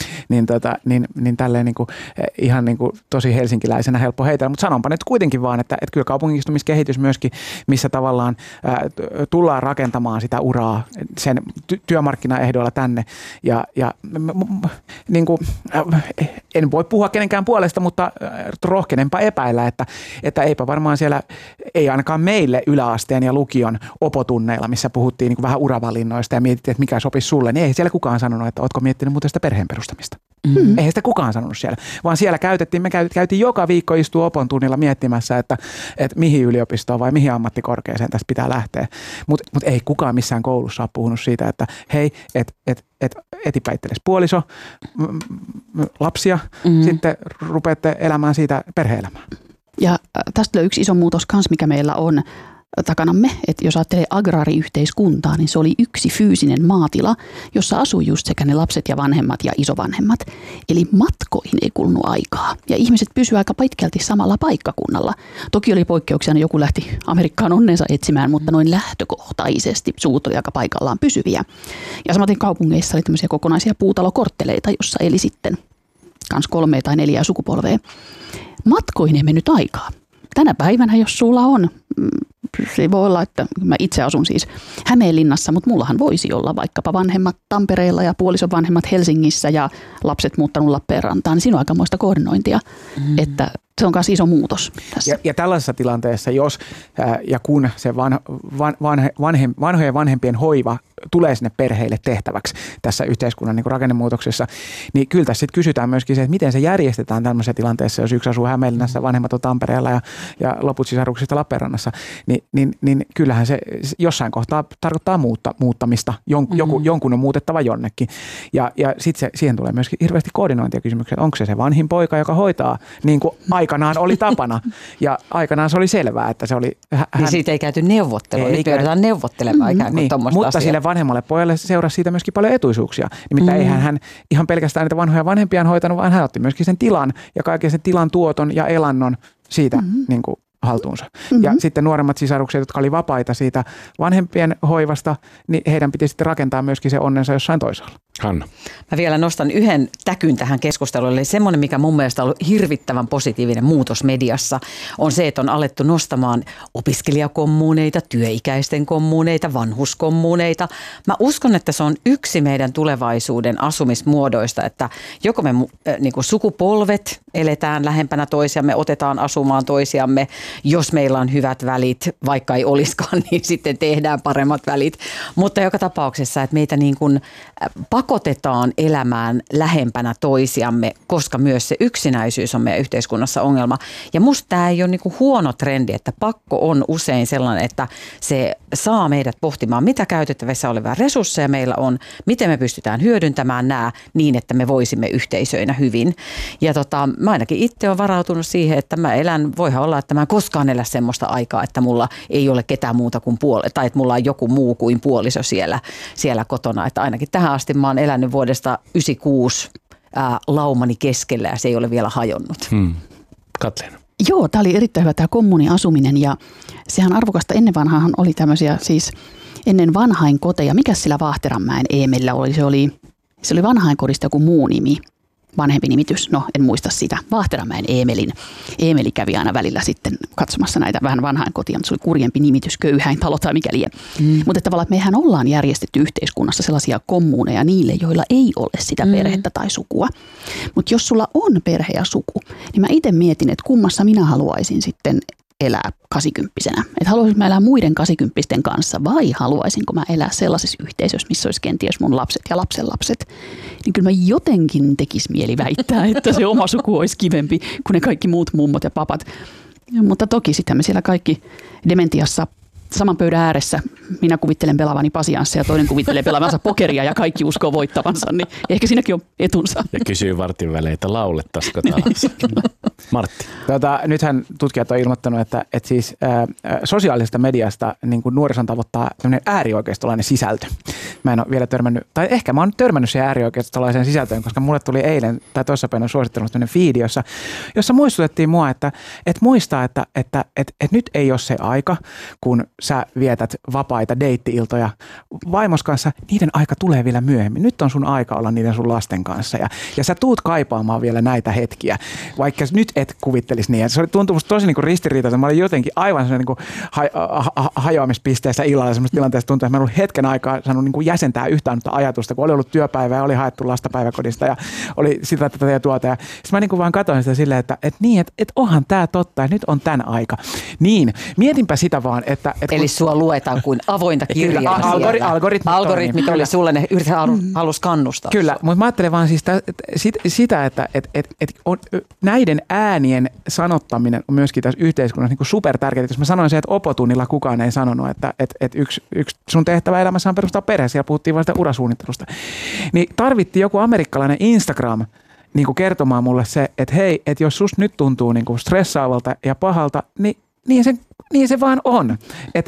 Niin tälleen niin kuin, ihan niin kuin tosi helsinkiläisenä helppo heitellä. Mutta sanonpa nyt kuitenkin vaan, että kyllä kaupungistumiskehitys myöskin, missä tavallaan tullaan rakentamaan sitä uraa sen työmarkkinaehdoilla tänne ja niin kuin, en voi puhua kenenkään puolesta, mutta rohkenenpa epäillä, että eipä varmaan siellä, ei ainakaan meille yläasteen ja lukion opotunneilla, missä puhuttiin niin kuin vähän uravalinnoista ja mietittiin, että mikä sopisi sulle, niin ei siellä kukaan sanonut, että ootko miettinyt muuten sitä perheen perustamista. Mm-hmm. Eihän sitä kukaan sanonut siellä, vaan siellä me käytiin joka viikko istua opon tunnilla miettimässä, että mihin yliopistoon vai mihin ammattikorkeaseen tästä pitää lähteä. Mutta ei kukaan missään koulussa ole puhunut siitä, että hei, etipä itsellesi puoliso, lapsia, sitten rupeatte elämään siitä perhe-elämää. Ja tästä yksi iso muutos kanssa, mikä meillä on takanamme, että jos ajattelee agraariyhteiskuntaa, niin se oli yksi fyysinen maatila, jossa asui just sekä ne lapset ja vanhemmat ja isovanhemmat. Eli matkoihin ei kulunut aikaa. Ja ihmiset pysyivät aika pitkälti samalla paikkakunnalla. Toki oli poikkeuksia, joku lähti Amerikkaan onnensa etsimään, mutta noin lähtökohtaisesti suvut oli aika paikallaan pysyviä. Ja samaten kaupungeissa oli tämmöisiä kokonaisia puutalokortteleita, jossa eli sitten kans 3 tai 4 sukupolvea. Matkoihin ei mennyt aikaa. Tänä päivänä, jos sulla on, se voi olla, että mä itse asun siis Hämeenlinnassa, mutta mullahan voisi olla vaikkapa vanhemmat Tampereella ja puolison vanhemmat Helsingissä ja lapset muuttanut Lappeenrantaan, niin siinä on aikamoista koordinointia, että se on myös iso muutos tässä. Ja tällaisessa tilanteessa, jos ja kun se vanhojen vanhempien hoiva tulee sinne perheille tehtäväksi tässä yhteiskunnan niin kuin rakennemuutoksessa, niin kyllä tässä sitten kysytään myöskin se, että miten se järjestetään tämmöisessä tilanteessa, jos yksi asuu Hämeenlinnassa, vanhemmat on Tampereella ja loput sisaruksista Lappeenrannassa, niin kyllähän se jossain kohtaa tarkoittaa muuttamista. Jonkun on muutettava jonnekin. Ja sitten siihen tulee myöskin hirveästi koordinointia kysymyksiä, onko se vanhin poika, joka hoitaa niin kuin aikanaan oli tapana. Ja aikanaan se oli selvää, että se oli niin siitä ei käyty neuvottelua. Nyt joudutaan neuvottelemaan ikään kuin tuommoista mutta sille vanhemmalle pojalle seurasi siitä myöskin paljon etuisuuksia. Nimittäin eihän hän ihan pelkästään niitä vanhoja vanhempiaan hoitanut, vaan hän otti myöskin sen tilan ja kaiken sen tilan tuoton ja elannon siitä niin kuin haltuunsa. Ja sitten nuoremmat sisarukset, jotka oli vapaita siitä vanhempien hoivasta, niin heidän piti sitten rakentaa myöskin se onnensa jossain toisaalla. Hanna. Mä vielä nostan yhden täkyn tähän keskusteluun. Eli semmoinen, mikä mun mielestä on ollut hirvittävän positiivinen muutos mediassa, on se, että on alettu nostamaan opiskelijakommuuneita, työikäisten kommuuneita, vanhuskommuuneita. Mä uskon, että se on yksi meidän tulevaisuuden asumismuodoista, että joko me niin kuin sukupolvet eletään lähempänä toisiamme, otetaan asumaan toisiamme, jos meillä on hyvät välit, vaikka ei olisikaan, niin sitten tehdään paremmat välit. Mutta joka tapauksessa, että meitä niin kuin pakotetaan elämään lähempänä toisiamme, koska myös se yksinäisyys on meidän yhteiskunnassa ongelma. Ja musta tämä ei ole niinku huono trendi, että pakko on usein sellainen, että se saa meidät pohtimaan, mitä käytettävissä olevia resursseja meillä on, miten me pystytään hyödyntämään nämä niin, että me voisimme yhteisöinä hyvin. Ja mä ainakin itse olen varautunut siihen, että mä voihan olla, että mä en koskaan elä semmoista aikaa, että mulla ei ole ketään muuta kuin tai että mulla on joku muu kuin puoliso siellä kotona. Että ainakin tähän asti mä oon elänyt vuodesta 1996 laumani keskellä ja se ei ole vielä hajonnut. Katleena. Joo, tämä oli erittäin hyvä tämä kommuniasuminen ja sehän arvokasta ennen vanhaan oli tämmöisiä siis ennen vanhainkoteja. Mikäs sillä Vaahteranmäen Eemelillä oli? Se oli vanhainkodista joku muu nimi. Vanhempi nimitys, no en muista sitä, Vaahteranmäen Eemeli kävi aina välillä sitten katsomassa näitä vähän vanhainkotia, mutta se oli kurjempi nimitys, köyhäintalo tai mikä liian. Mutta tavallaan, että mehän ollaan järjestetty yhteiskunnassa sellaisia kommuuneja niille, joilla ei ole sitä perhettä tai sukua. Mutta jos sulla on perhe ja suku, niin mä itse mietin, että kummassa minä haluaisin sitten elää 80-vuotiaana. Että haluaisinko mä elää muiden 80-vuotiaiden kanssa vai haluaisinko mä elää sellaisessa yhteisössä, missä olisi kenties mun lapset ja lapsenlapset. Niin kyllä mä jotenkin tekisi mieli väittää, että se oma suku olisi kivempi kuin ne kaikki muut mummot ja papat. Mutta toki sitten me siellä kaikki dementiassa saman pöydän ääressä. Minä kuvittelen pelaavani pasianssia ja toinen kuvittelee pelaavansa pokeria ja kaikki uskoo voittavansa. Niin ehkä siinäkin on etunsa. Ja kysyy vartin välein, että laulettaisiko taas. Martti. Nythän tutkijat on ilmoittanut, että siis sosiaalisesta mediasta niin kuin nuorison tavoittaa tämmöinen äärioikeistolainen sisältö. Mä en ole vielä törmännyt, tai ehkä mä oon törmännyt siihen äärioikeistolaiseen sisältöön, koska mulle tuli eilen tai toissapäivänä suosittanut tämmöinen feedi, jossa muistutettiin mua, että muistaa, että nyt ei ole se aika, kun sä vietät vapaita deitti-iltoja vaimos kanssa, niiden aika tulee vielä myöhemmin. Nyt on sun aika olla niiden sun lasten kanssa ja sä tuut kaipaamaan vielä näitä hetkiä, vaikka nyt et kuvittelisi niin. Se tuntuu musta tosi niinku ristiriitaista. Mä olin jotenkin aivan sellainen niinku hajoamispisteessä illalla semmoisessa tilanteessa tuntuu, että mä en ollut hetken aikaa saanut niinku jäsentää yhtään ajatusta, kun oli ollut työpäivä ja oli haettu lasta päiväkodista ja oli sitä tätä ja tuota. Ja sitten mä niinku vaan katsoin sitä silleen, että onhan tää totta, että nyt on tän aika. Niin, mietinpä sitä vaan, että eli sua luetaan kuin avointa kirjaa. Algoritmit oli sulle, ne halus kannustaa. Kyllä, mutta mä ajattelen vaan siis sitä, että näiden äänien sanottaminen on myöskin tässä yhteiskunnassa niin kuin super tärkeää. Jos mä sanoin se, että opotunnilla kukaan ei sanonut, että yksi sun tehtävä elämässä on perustaa perhe, siellä puhuttiin vain sitä urasuunnittelusta, niin tarvittiin joku amerikkalainen Instagram niin kuin kertomaan mulle se, että hei, että jos susta nyt tuntuu niin kuin stressaavalta ja pahalta, niin se vaan on.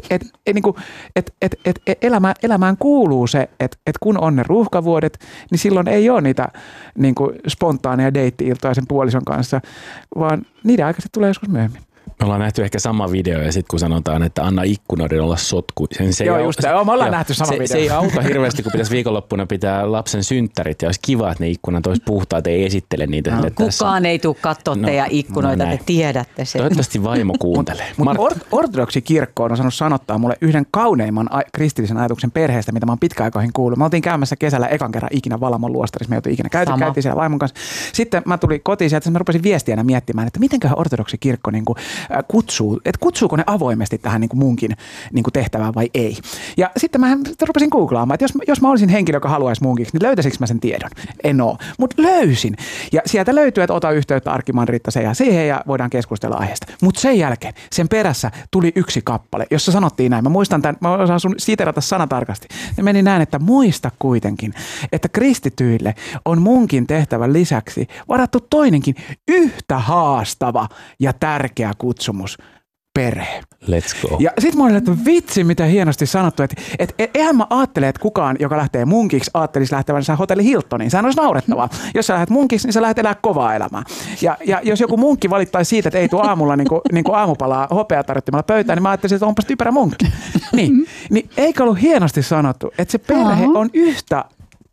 Elämään kuuluu se, että kun on ne ruuhkavuodet, niin silloin ei ole niitä niin kuin spontaaneja deitti-iltoja sen puolison kanssa, vaan niiden aikaiset tulee joskus myöhemmin. Me ollaan nähty ehkä sama video ja sitten kun sanotaan, että anna ikkunoiden olla sotkuisen. Me ollaan nähty sama video. Se ei auta hirveästi, kun pitäisi viikonloppuna pitää lapsen synttärit ja olisi kiva, että ne ikkunat olisi puhtaat, ei esittele niitä. Kukaan ei tule katsoa teidän ikkunoita, te tiedätte sen. Toivottavasti vaimo kuuntelee. Ortodoksi kirkko on osannut sanottaa mulle yhden kauneimman kristillisen ajatuksen perheestä, mitä mä oon pitkäaikoihin kuullut. Me oltiin käymässä kesällä ekan kerran ikinä Valamon luostarissa. Me ei oltu ikinä käytiin siellä vaimon kanssa. Sitten mä tulin kotiin sieltä, mä rupesin viestiänä miettimään, että mitenköhän ortodoksi kirkko niin kuin kutsuuko ne avoimesti tähän niin kuin munkin niin kuin tehtävään vai ei. Ja sitten mä rupesin googlaamaan, että jos mä olisin henkilö, joka haluaisi munkiksi, niin löytäisikö mä sen tiedon? En oo, mutta löysin. Ja sieltä löytyy, että ota yhteyttä Arkkimaan Rittaseen ja siihen ja voidaan keskustella aiheesta. Mutta sen jälkeen, sen perässä tuli yksi kappale, jossa sanottiin näin. Mä muistan tämän, mä osaan sun siterata sanatarkasti. Ja meni näin, että muista kuitenkin, että kristityille on munkin tehtävän lisäksi varattu toinenkin yhtä haastava ja tärkeä kutsumus, perhe. Let's go. Ja sit mä olin, että vitsi, mitä hienosti sanottu, että eihän mä ajattele, että kukaan, joka lähtee munkiksi, ajattelisi lähtevänsä Hotelli Hiltoniin. Sehän olisi naurettavaa. Jos sä lähdet munkiksi, niin sä lähdet elää kovaa elämää. Ja jos joku munkki valittaisi siitä, että ei tule aamulla niin kuin aamupalaa hopeatarjottimella pöytään, niin mä ajattelin, että onpas typerä munkki. Niin eikö ollut hienosti sanottu, että se perhe on yhtä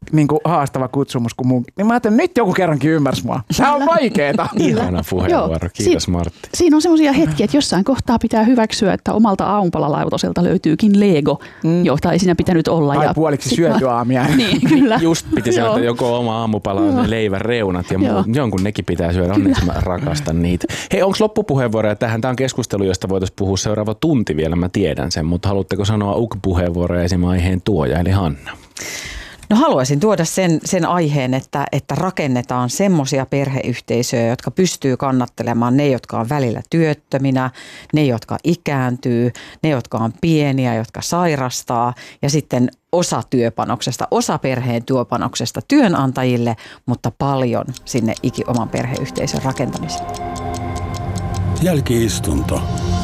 niin kuin haastava kutsumus kuin mun. Niin mä ajattelin, nyt joku kerrankin ymmärsi mua. Tämä on vaikeeta. Ihana puheenvuoro. Kiitos Martti. Siinä on semmoisia hetkiä, että jossain kohtaa pitää hyväksyä, että omalta aamupalalautoselta löytyykin Lego, jota ei siinä pitänyt olla. Tai puoliksi syöty aamia. Niin, kyllä. Just piti sanoa, että joko oma aamupala on ne leivän reunat ja jonkun nekin pitää syödä. Onneksi mä rakastan niitä. Hei, onko loppupuheenvuoroja tähän? Tämä on keskustelu, josta voitaisiin puhua seuraava tunti vielä, mä tiedän sen, mutta haluatteko sanoa puheenvuoroja esimerkiksi aiheen tuoja, eli Hanna? No haluaisin tuoda sen aiheen, että rakennetaan semmoisia perheyhteisöjä, jotka pystyy kannattelemaan ne, jotka on välillä työttöminä, ne, jotka ikääntyy, ne, jotka on pieniä, jotka sairastaa ja sitten osa työpanoksesta, osa perheen työpanoksesta työnantajille, mutta paljon sinne oman perheyhteisön rakentamiseen. Jälki-istunto.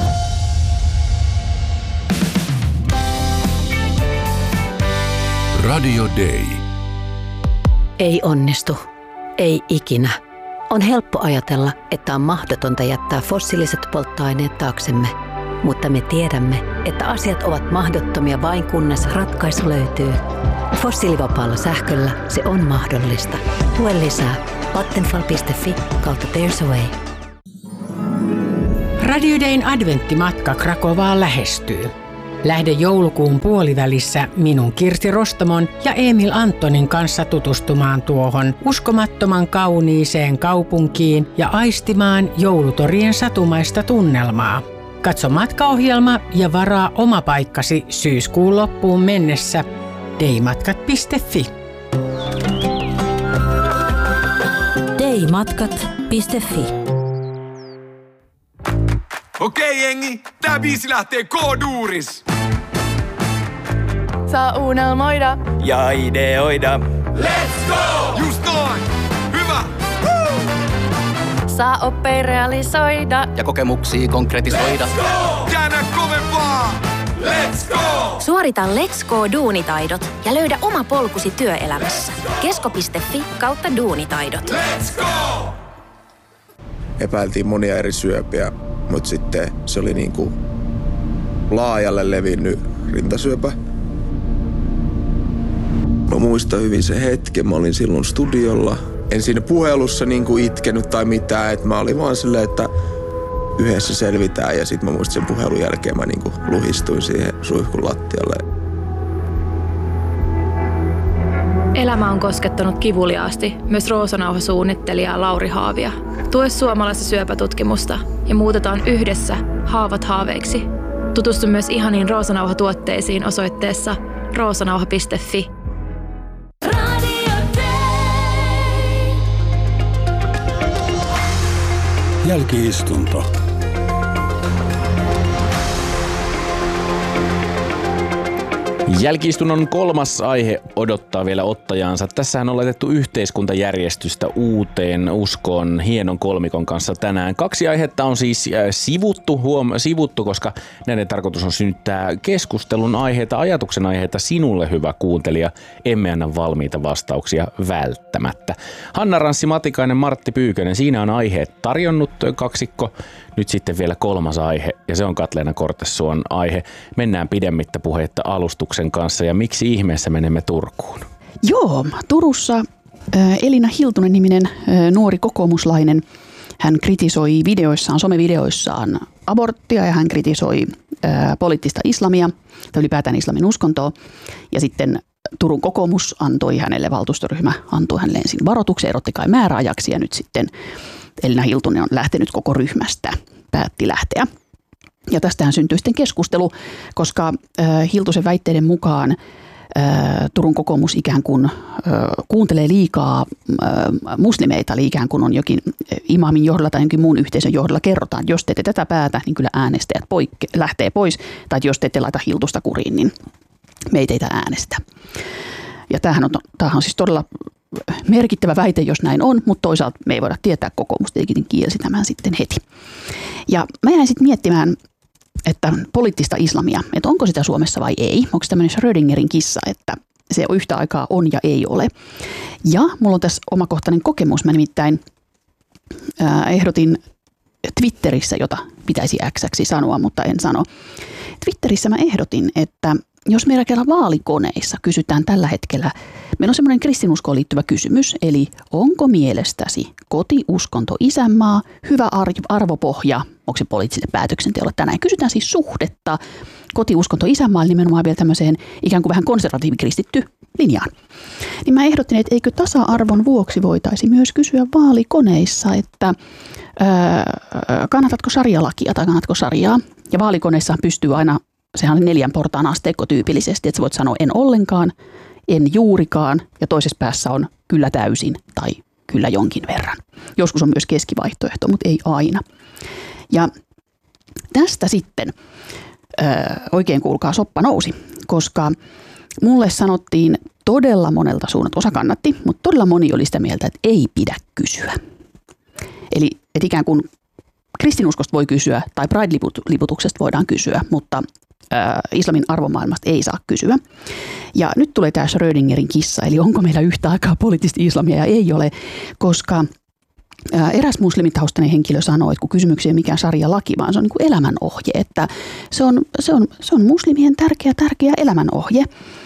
Radio Day. Ei onnistu. Ei ikinä. On helppo ajatella, että on mahdotonta jättää fossiiliset polttoaineet taaksemme. Mutta me tiedämme, että asiat ovat mahdottomia vain kunnes ratkaisu löytyy. Fossiilivapaalla sähköllä se on mahdollista. Lue lisää vattenfall.fi/There's a way. Radio Dayn adventtimatka Krakovaan lähestyy. Lähde joulukuun puolivälissä minun Kirsti Rostomon ja Emil Antonin kanssa tutustumaan tuohon uskomattoman kauniiseen kaupunkiin ja aistimaan joulutorien satumaista tunnelmaa. Katso matkaohjelma ja varaa oma paikkasi syyskuun loppuun mennessä daymatkat.fi. daymatkat.fi. Okei jengi, tää biisi lähtee K-duuris. Saa unelmoida Ja ideoida. Let's go! Just noin! Hyvä! Woo! saa oppia realisoida Ja kokemuksia konkretisoida. Let's go! Käännä kovempaa! Let's go! Suorita Let's Go-duunitaidot ja löydä oma polkusi työelämässä. Kesko.fi/duunitaidot. Let's go! Epäiltiin monia eri syöpiä, mutta sitten se oli niinku laajalle levinnyt rintasyöpä. Mä muistan hyvin se hetken, mä olin silloin studiolla. En siinä puhelussa niinku itkenyt tai mitään, että mä olin vaan silleen, että yhdessä selvitään. Ja sit mä muistin sen puhelun jälkeen mä niinku luhistuin siihen suihkun lattialle. Elämä on koskettanut kivuliaasti myös Roosanauha-suunnittelija Lauri Haavia. Tue suomalaista syöpätutkimusta ja muutetaan yhdessä haavat haaveiksi. Tutustu myös ihaniin Roosanauha-tuotteisiin osoitteessa roosanauha.fi. Jälki-istunto. Jälki-istunnon kolmas aihe odottaa vielä ottajaansa. Tässähän on laitettu yhteiskuntajärjestystä uuteen uskoon hienon kolmikon kanssa tänään. 2 aihetta on siis sivuttu, koska näiden tarkoitus on synnyttää keskustelun aiheita, ajatuksen aiheita sinulle, hyvä kuuntelija. Emme anna valmiita vastauksia välttämättä. Hanna Ranssi Matikainen, Martti Pyykönen, siinä on aiheet tarjonnut kaksikko. Nyt sitten vielä 3. aihe, ja se on Katleena Kortesuon aihe. Mennään pidemmittä puheitta alustuksen kanssa, ja miksi ihmeessä menemme Turkuun? Joo, Turussa Elina Hiltunen-niminen nuori kokoomuslainen, hän kritisoi somevideoissaan aborttia, ja hän kritisoi poliittista islamia, tai ylipäätään islamin uskontoa, ja sitten Turun kokoomus antoi hänelle, valtuustoryhmä antoi hänelle ensin varoituksen, erotti kai määräajaksi, ja nyt sitten Elina Hiltunen on lähtenyt koko ryhmästä, päätti lähteä. Ja tästähän syntyi sitten keskustelu, koska Hiltusen väitteiden mukaan Turun kokoomus ikään kuin kuuntelee liikaa muslimeita, eli ikään kuin on jokin imaamin johdolla tai jonkin muun yhteisön johdolla kerrotaan, että jos te ette tätä päätä, niin kyllä äänestäjät lähtee pois, tai jos te ette laita Hiltusta kuriin, niin me ei teitä äänestä. Ja tämähän on siis todella merkittävä väite, jos näin on, mutta toisaalta me ei voida tietää, kokoomus tietenkin kielsi tämän sitten heti. Ja mä jäin sitten miettimään, että poliittista islamia, että onko sitä Suomessa vai ei. Onko tämmöinen Schrödingerin kissa, että se yhtä aikaa on ja ei ole. Ja mulla on tässä omakohtainen kokemus. Mä nimittäin ehdotin Twitterissä, jota pitäisi X:ksi sanoa, mutta en sano. Twitterissä mä ehdotin, että jos meillä kerran vaalikoneissa kysytään tällä hetkellä, meillä on semmoinen kristinuskoon liittyvä kysymys, eli onko mielestäsi kotiuskonto isänmaa hyvä arvopohja, onko se poliittiselle päätöksenteolle tänään? Kysytään siis suhdetta kotiuskonto isänmaa nimenomaan vielä tämmöiseen ikään kuin vähän konservatiivikristitty linjaan. Niin mä ehdotin, että eikö tasa-arvon vuoksi voitaisi myös kysyä vaalikoneissa, että kannatatko sarjalakia tai kannatko sarjaa? Ja vaalikoneissa pystyy aina, sehän on 4 portaan asteikko tyypillisesti, että sä voit sanoa en ollenkaan, en juurikaan ja toisessa päässä on kyllä täysin tai kyllä jonkin verran. Joskus on myös keskivaihtoehto, mutta ei aina. Ja tästä sitten oikein kuulkaa soppa nousi, koska mulle sanottiin todella monelta suunnalta, osa kannatti, mutta todella moni oli sitä mieltä, että ei pidä kysyä. Eli että ikään kuin kristinuskosta voi kysyä tai Pride-liputuksesta voidaan kysyä, mutta islamin arvomaailmasta ei saa kysyä. Ja nyt tulee tämä Schrödingerin kissa, eli onko meillä yhtä aikaa poliittista islamia ja ei ole, koska eräs muslimitaustainen henkilö sanoi, että kun kysymyksiä ei mikään sarjalaki, vaan se on niin kuin elämänohje, että se on muslimien tärkeä elämänohje,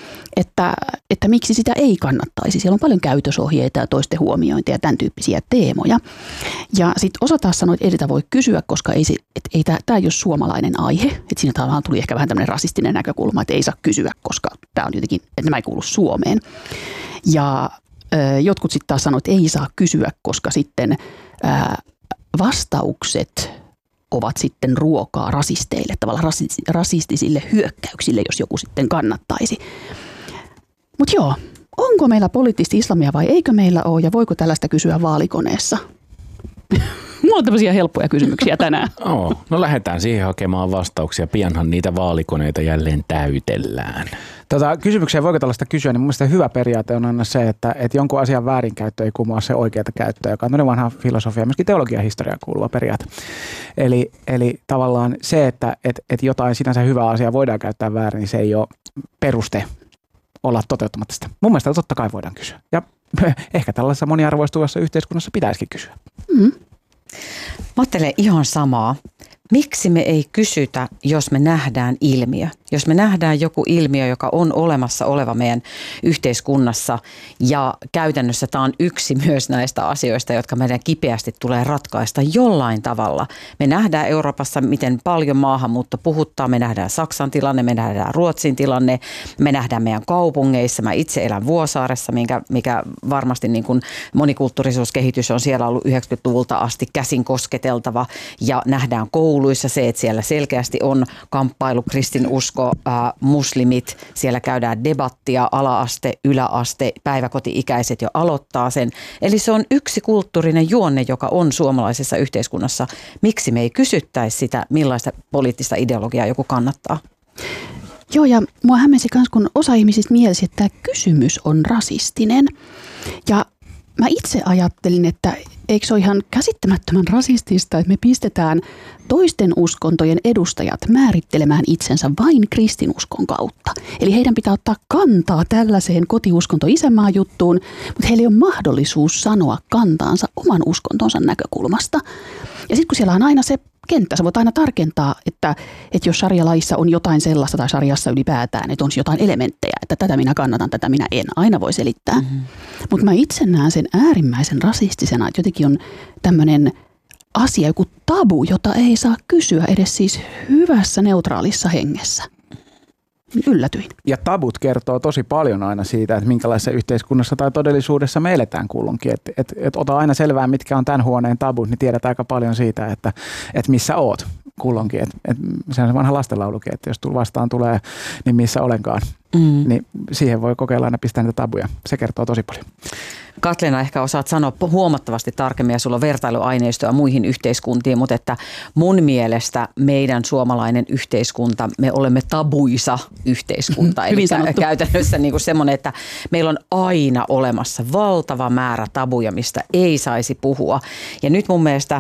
että miksi sitä ei kannattaisi. Siellä on paljon käytösohjeita ja toisten huomiointia ja tämän tyyppisiä teemoja. Ja sitten osa taas sanoi, että ei sitä voi kysyä, koska tämä ei ole suomalainen aihe. Että siinä tavallaan tuli ehkä vähän tämmöinen rasistinen näkökulma, että ei saa kysyä, koska tämä on jotenkin, että nämä ei kuulu Suomeen. Ja jotkut sitten taas sanoivat, että ei saa kysyä, koska sitten vastaukset ovat sitten ruokaa rasisteille, tavallaan rasistisille hyökkäyksille, jos joku sitten kannattaisi. Mutta joo, onko meillä poliittista islamia vai eikö meillä ole ja voiko tällaista kysyä vaalikoneessa? Mulla on tämmöisiä helppoja kysymyksiä tänään. No lähdetään siihen hakemaan vastauksia. Pianhan niitä vaalikoneita jälleen täytellään. Kysymyksiä voiko tällaista kysyä, niin mun mielestä hyvä periaate on aina se, että jonkun asian väärinkäyttö ei kumoa se oikeata käyttöä, joka on tämmöinen vanha filosofia ja myöskin teologiahistoriaan kuuluva periaate. Eli tavallaan se, että jotain sinänsä hyvää asiaa voidaan käyttää väärin, niin se ei ole peruste olla toteuttamatta sitä. Mun mielestä totta kai voidaan kysyä. Ja ehkä tällaisessa moniarvoistuvassa yhteiskunnassa pitäisikin kysyä. Mm. Mä ajattelen ihan samaa. Miksi me ei kysytä, jos me nähdään ilmiö? Jos me nähdään joku ilmiö, joka on olemassa oleva meidän yhteiskunnassa ja käytännössä tämä on yksi myös näistä asioista, jotka meidän kipeästi tulee ratkaista jollain tavalla. Me nähdään Euroopassa, miten paljon maahanmuutto puhuttaa. Me nähdään Saksan tilanne, me nähdään Ruotsin tilanne, me nähdään meidän kaupungeissa. Mä itse elän Vuosaaressa, mikä varmasti niin kuin monikulttuurisuuskehitys on siellä ollut 90-luvulta asti käsin kosketeltava ja nähdään kouluissa se, että siellä selkeästi on kamppailu kristinusko, muslimit, siellä käydään debattia, ala-aste, yläaste, päiväkoti-ikäiset jo aloittaa sen. Eli se on yksi kulttuurinen juonne, joka on suomalaisessa yhteiskunnassa. Miksi me ei kysyttäisi sitä, millaista poliittista ideologiaa joku kannattaa? Joo, ja mua hämmensi myös, kun osa ihmisistä mielisi, että tämä kysymys on rasistinen. Ja mä itse ajattelin, että eikö se ole ihan käsittämättömän rasistista, että me pistetään toisten uskontojen edustajat määrittelemään itsensä vain kristinuskon kautta. Eli heidän pitää ottaa kantaa tällaiseen kotiuskonto-isänmaa juttuun, mutta heillä ei ole mahdollisuus sanoa kantaansa oman uskontonsa näkökulmasta. Ja sitten kun siellä on aina se kenttä, sä voit aina tarkentaa, että jos sarjalaissa on jotain sellaista tai sarjassa ylipäätään, että on jotain elementtejä, että tätä minä kannatan, tätä minä en, aina voi selittää. Mm-hmm. Mutta mä itse näen sen äärimmäisen rasistisena, että jotenkin on tämmöinen asia, joku tabu, jota ei saa kysyä edes siis hyvässä neutraalissa hengessä. Yllätyin. Ja tabut kertoo tosi paljon aina siitä, että minkälaisessa yhteiskunnassa tai todellisuudessa me eletään kulloinkin. Et ota aina selvää, mitkä on tämän huoneen tabut, niin tiedät aika paljon siitä, että missä oot kulloinkin. Se on se vanha lastenlaulukin, että jos vastaan tulee, niin missä olenkaan. Niin siihen voi kokeilla aina pistää niitä tabuja. Se kertoo tosi paljon. Katleena, ehkä osaat sanoa huomattavasti tarkemmin ja sulla on vertailuaineistoa muihin yhteiskuntiin, mutta että mun mielestä meidän suomalainen yhteiskunta, me olemme tabuisa yhteiskunta. Eli käytännössä niin kuin semmoinen, että meillä on aina olemassa valtava määrä tabuja, mistä ei saisi puhua. Ja nyt mun mielestä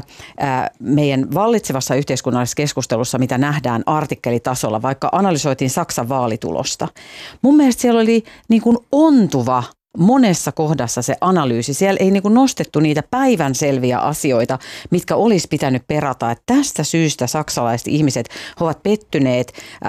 meidän vallitsevassa yhteiskunnallisessa keskustelussa, mitä nähdään artikkelitasolla, vaikka analysoitiin Saksan vaalitulosta, mun mielestä siellä oli niin kuin ontuva monessa kohdassa se analyysi. Siellä ei niin kuin nostettu niitä päivänselviä asioita, mitkä olisi pitänyt perata. Että tästä syystä saksalaiset ihmiset ovat pettyneet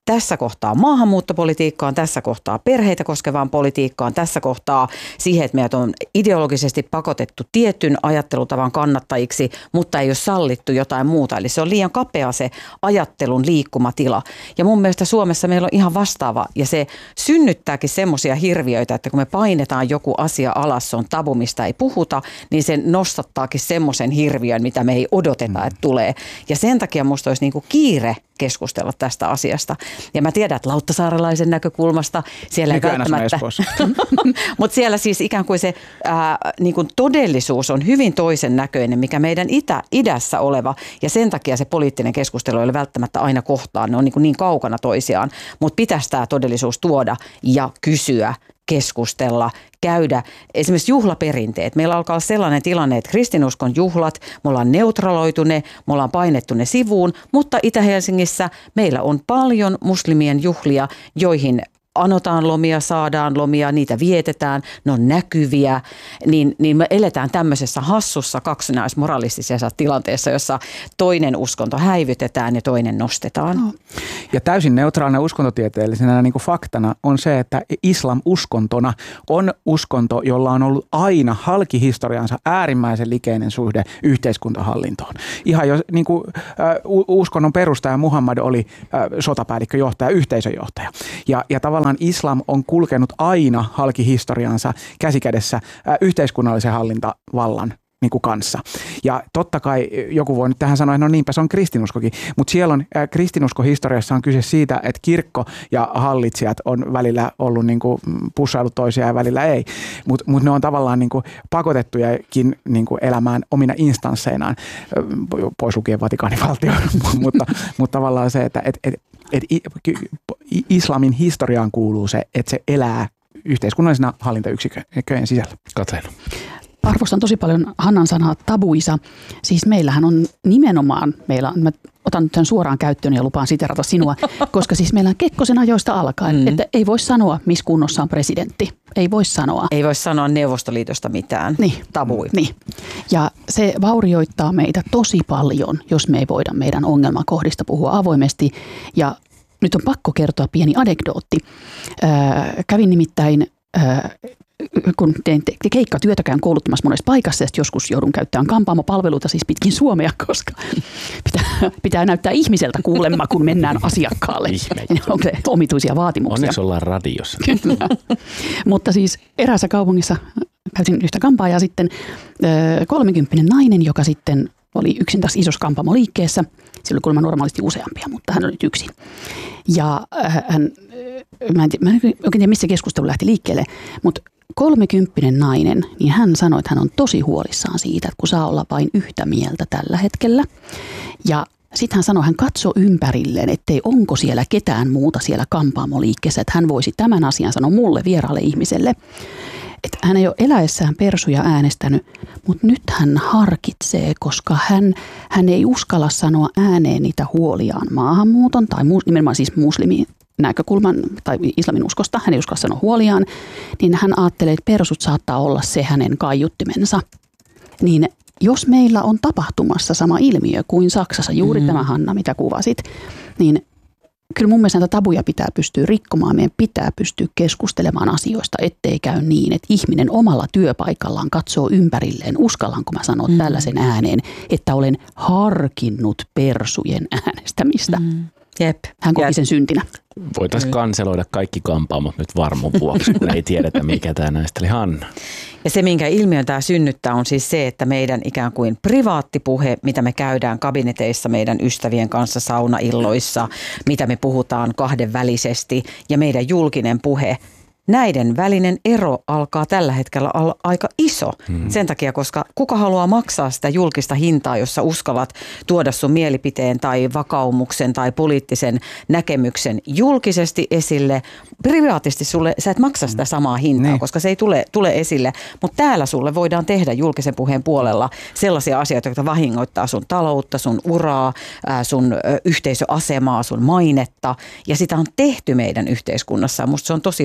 tässä kohtaa maahanmuuttopolitiikkaan, tässä kohtaa perheitä koskevaan politiikkaan, tässä kohtaa siihen, että meidät on ideologisesti pakotettu tietyn ajattelutavan kannattajiksi, mutta ei ole sallittu jotain muuta. Eli se on liian kapea se ajattelun liikkumatila. Ja mun mielestä Suomessa meillä on ihan vastaava, ja se synnyttääkin semmoisia hirviöitä, että kun me painetaan joku asia alas, se on tabu, mistä ei puhuta, niin se nostattaakin semmoisen hirviön, mitä me ei odoteta, että tulee. Ja sen takia musta olisi niinku kiire keskustella tästä asiasta. Ja mä tiedän, että lauttasaarelaisen näkökulmasta siellä ei välttämättä, mutta siellä siis ikään kuin se niin kuin todellisuus on hyvin toisen näköinen, mikä meidän idässä oleva, ja sen takia se poliittinen keskustelu ei ole välttämättä aina kohtaan, ne on niin kaukana toisiaan, mutta pitäisi tämä todellisuus tuoda ja kysyä, keskustella, käydä. Esimerkiksi juhlaperinteet. Meillä alkaa olla sellainen tilanne, että kristinuskon juhlat, me ollaan neutraloitu ne, me ollaan painettu ne sivuun, mutta Itä-Helsingissä meillä on paljon muslimien juhlia, joihin anotaan lomia, saadaan lomia, niitä vietetään, ne on näkyviä, niin me eletään tämmöisessä hassussa kaksinaismoralistisessa tilanteessa, jossa toinen uskonto häivytetään ja toinen nostetaan. No. Ja täysin neutraalina uskontotieteellisenä niin kuin faktana on se, että islam uskontona on uskonto, jolla on ollut aina halkihistoriansa äärimmäisen likeinen suhde yhteiskuntahallintoon. Ihan jo niin kuin, uskonnon perustaja Muhammad oli sotapäällikköjohtaja, yhteisöjohtaja. Ja tavallaan islam on kulkenut aina halkihistoriansa käsikädessä yhteiskunnallisen hallintavallan niin kuin kanssa. Ja totta kai joku voi nyt tähän sanoa, että no niinpä se on kristinuskokin, mutta siellä on kristinuskohistoriassa on kyse siitä, että kirkko ja hallitsijat on välillä ollut niin kuin pussailut toisiaan ja välillä ei, mutta ne on tavallaan niin kuin pakotettujakin niin kuin elämään omina instansseinaan, pois lukien Vatikaanivaltio, mutta tavallaan se, että islamin historiaan kuuluu se, että se elää yhteiskunnallisena hallintayksikköjen sisällä. Katleena. Arvostan tosi paljon Hannan sanaa tabuisa. Siis meillähän on nimenomaan, mä otan nyt tämän suoraan käyttöön ja lupaan siterata sinua, koska siis meillä on Kekkosen ajoista alkaen, että ei voi sanoa, missä kunnossa on presidentti. Ei voi sanoa. Ei voi sanoa Neuvostoliitosta mitään. Tabui. Niin. Ja se vaurioittaa meitä tosi paljon, jos me ei voida meidän ongelmakohdista puhua avoimesti. Ja nyt on pakko kertoa pieni anekdootti. Kävin nimittäin kun teen keikkatyötä, käyn kouluttamassa monessa paikassa ja joskus joudun käyttämään kampaamopalveluita siis pitkin Suomea, koska pitää näyttää ihmiseltä kuulemma, kun mennään asiakkaalle. Onko se omituisia vaatimuksia? Onneksi ollaan radiossa. Mutta siis eräässä kaupungissa käytin yhtä kampaajaa sitten 30 nainen, joka sitten oli yksin tässä isossa kampaamoliikkeessä. Siellä oli kuulemma normaalisti useampia, mutta hän oli nyt yksin. Ja mä en oikein tiedä, missä keskustelu lähti liikkeelle, mutta 30 nainen, niin hän sanoi, että hän on tosi huolissaan siitä, että kun saa olla vain yhtä mieltä tällä hetkellä. Ja sitten hän sanoi, hän katsoi ympärilleen, ettei onko siellä ketään muuta siellä kampaamoliikkeessä, että hän voisi tämän asian sanoa mulle vieraalle ihmiselle. Että hän ei ole eläessään persuja äänestänyt, mutta nyt hän harkitsee, koska hän ei uskalla sanoa ääneen niitä huoliaan maahanmuuton tai nimenomaan siis muslimin näkökulman tai islamin uskosta. Hän ei uskalla sanoa huoliaan, niin hän ajattelee, että persut saattaa olla se hänen kaiuttimensa. Niin jos meillä on tapahtumassa sama ilmiö kuin Saksassa, juuri tämä Hanna, mitä kuvasit, niin kyllä mun mielestä näitä tabuja pitää pystyä rikkomaan. Meidän pitää pystyä keskustelemaan asioista, ettei käy niin, että ihminen omalla työpaikallaan katsoo ympärilleen. Uskallanko mä sanoa tällaisen ääneen, että olen harkinnut persujen äänestämistä. Jep. Hän koki sen syntinä. Voitaisiin kanseloida kaikki kampaamot nyt varmun vuoksi, kun ei tiedetä, mikä tämä näistä oli Hanna. Ja se, minkä ilmiön tämä synnyttää, on siis se, että meidän ikään kuin privaattipuhe, mitä me käydään kabineteissa meidän ystävien kanssa saunailloissa, mitä me puhutaan kahdenvälisesti ja meidän julkinen puhe, näiden välinen ero alkaa tällä hetkellä olla aika iso. Sen takia, koska kuka haluaa maksaa sitä julkista hintaa, jossa uskallat tuoda sun mielipiteen tai vakaumuksen tai poliittisen näkemyksen julkisesti esille. Privaatisti sä et maksa sitä samaa hintaa, koska se ei tule esille. Mutta täällä sulle voidaan tehdä julkisen puheen puolella sellaisia asioita, jotka vahingoittaa sun taloutta, sun uraa, sun yhteisöasemaa, sun mainetta. Ja sitä on tehty meidän yhteiskunnassa. Musta se on tosi vaarallinen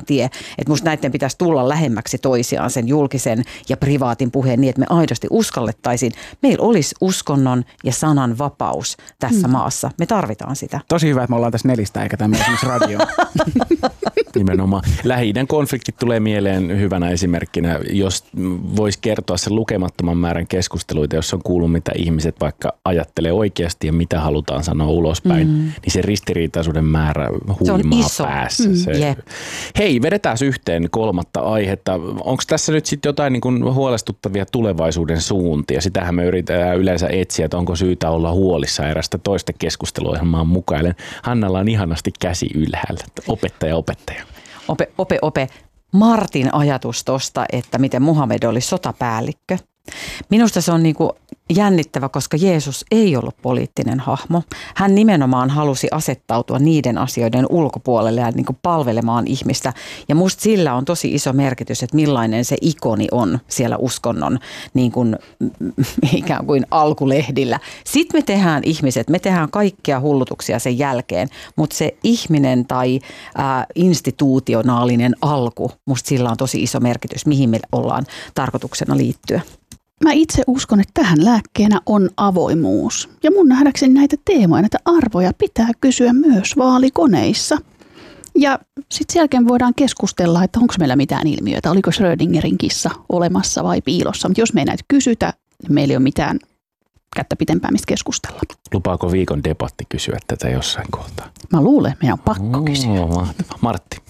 tie. Että musta näiden pitäisi tulla lähemmäksi toisiaan sen julkisen ja privaatin puheen niin, että me aidosti uskallettaisiin. Meillä olisi uskonnon ja sanan vapaus tässä maassa. Me tarvitaan sitä. Tosi hyvä, että me ollaan tässä nelistä eikä tämmöinen radio. Nimenomaan. Lähi-idän konfliktit tulee mieleen hyvänä esimerkkinä, jos voisi kertoa sen lukemattoman määrän keskusteluita, jos on kuullut, mitä ihmiset vaikka ajattelee oikeasti ja mitä halutaan sanoa ulospäin, niin se ristiriitaisuuden määrä huimaa päässä. Hei, vedetään yhteen kolmatta aihetta. Onko tässä nyt sitten jotain niin kuin huolestuttavia tulevaisuuden suuntia? Sitähän me yritetään yleensä etsiä, että onko syytä olla huolissa erästä toista keskusteluohjelmaa mukaillen. Hannalla on ihanasti käsi ylhäällä. Opettaja. Ope. Martin ajatus tosta, että miten Muhammed oli sotapäällikkö. Minusta se on niinku jännittävä, koska Jeesus ei ollut poliittinen hahmo. Hän nimenomaan halusi asettautua niiden asioiden ulkopuolelle ja niinku palvelemaan ihmistä. Ja musta sillä on tosi iso merkitys, että millainen se ikoni on siellä uskonnon niin kuin, ikään kuin alkulehdillä. Sitten me tehdään ihmiset, me tehdään kaikkia hullutuksia sen jälkeen, mutta se ihminen tai institutionaalinen alku, musta sillä on tosi iso merkitys, mihin me ollaan tarkoituksena liittyä. Mä itse uskon, että tähän lääkkeenä on avoimuus. Ja mun nähdäkseni näitä teemoja, näitä arvoja pitää kysyä myös vaalikoneissa. Ja sitten sen jälkeen voidaan keskustella, että onko meillä mitään ilmiöitä, oliko Schrödingerin kissa olemassa vai piilossa. Mutta jos me ei näitä kysytä, niin meillä ei ole mitään kättä pitempää, mistä keskustella. Lupaako viikon debatti kysyä tätä jossain kohtaa? Mä luulen, meidän on pakko kysyä. Martti.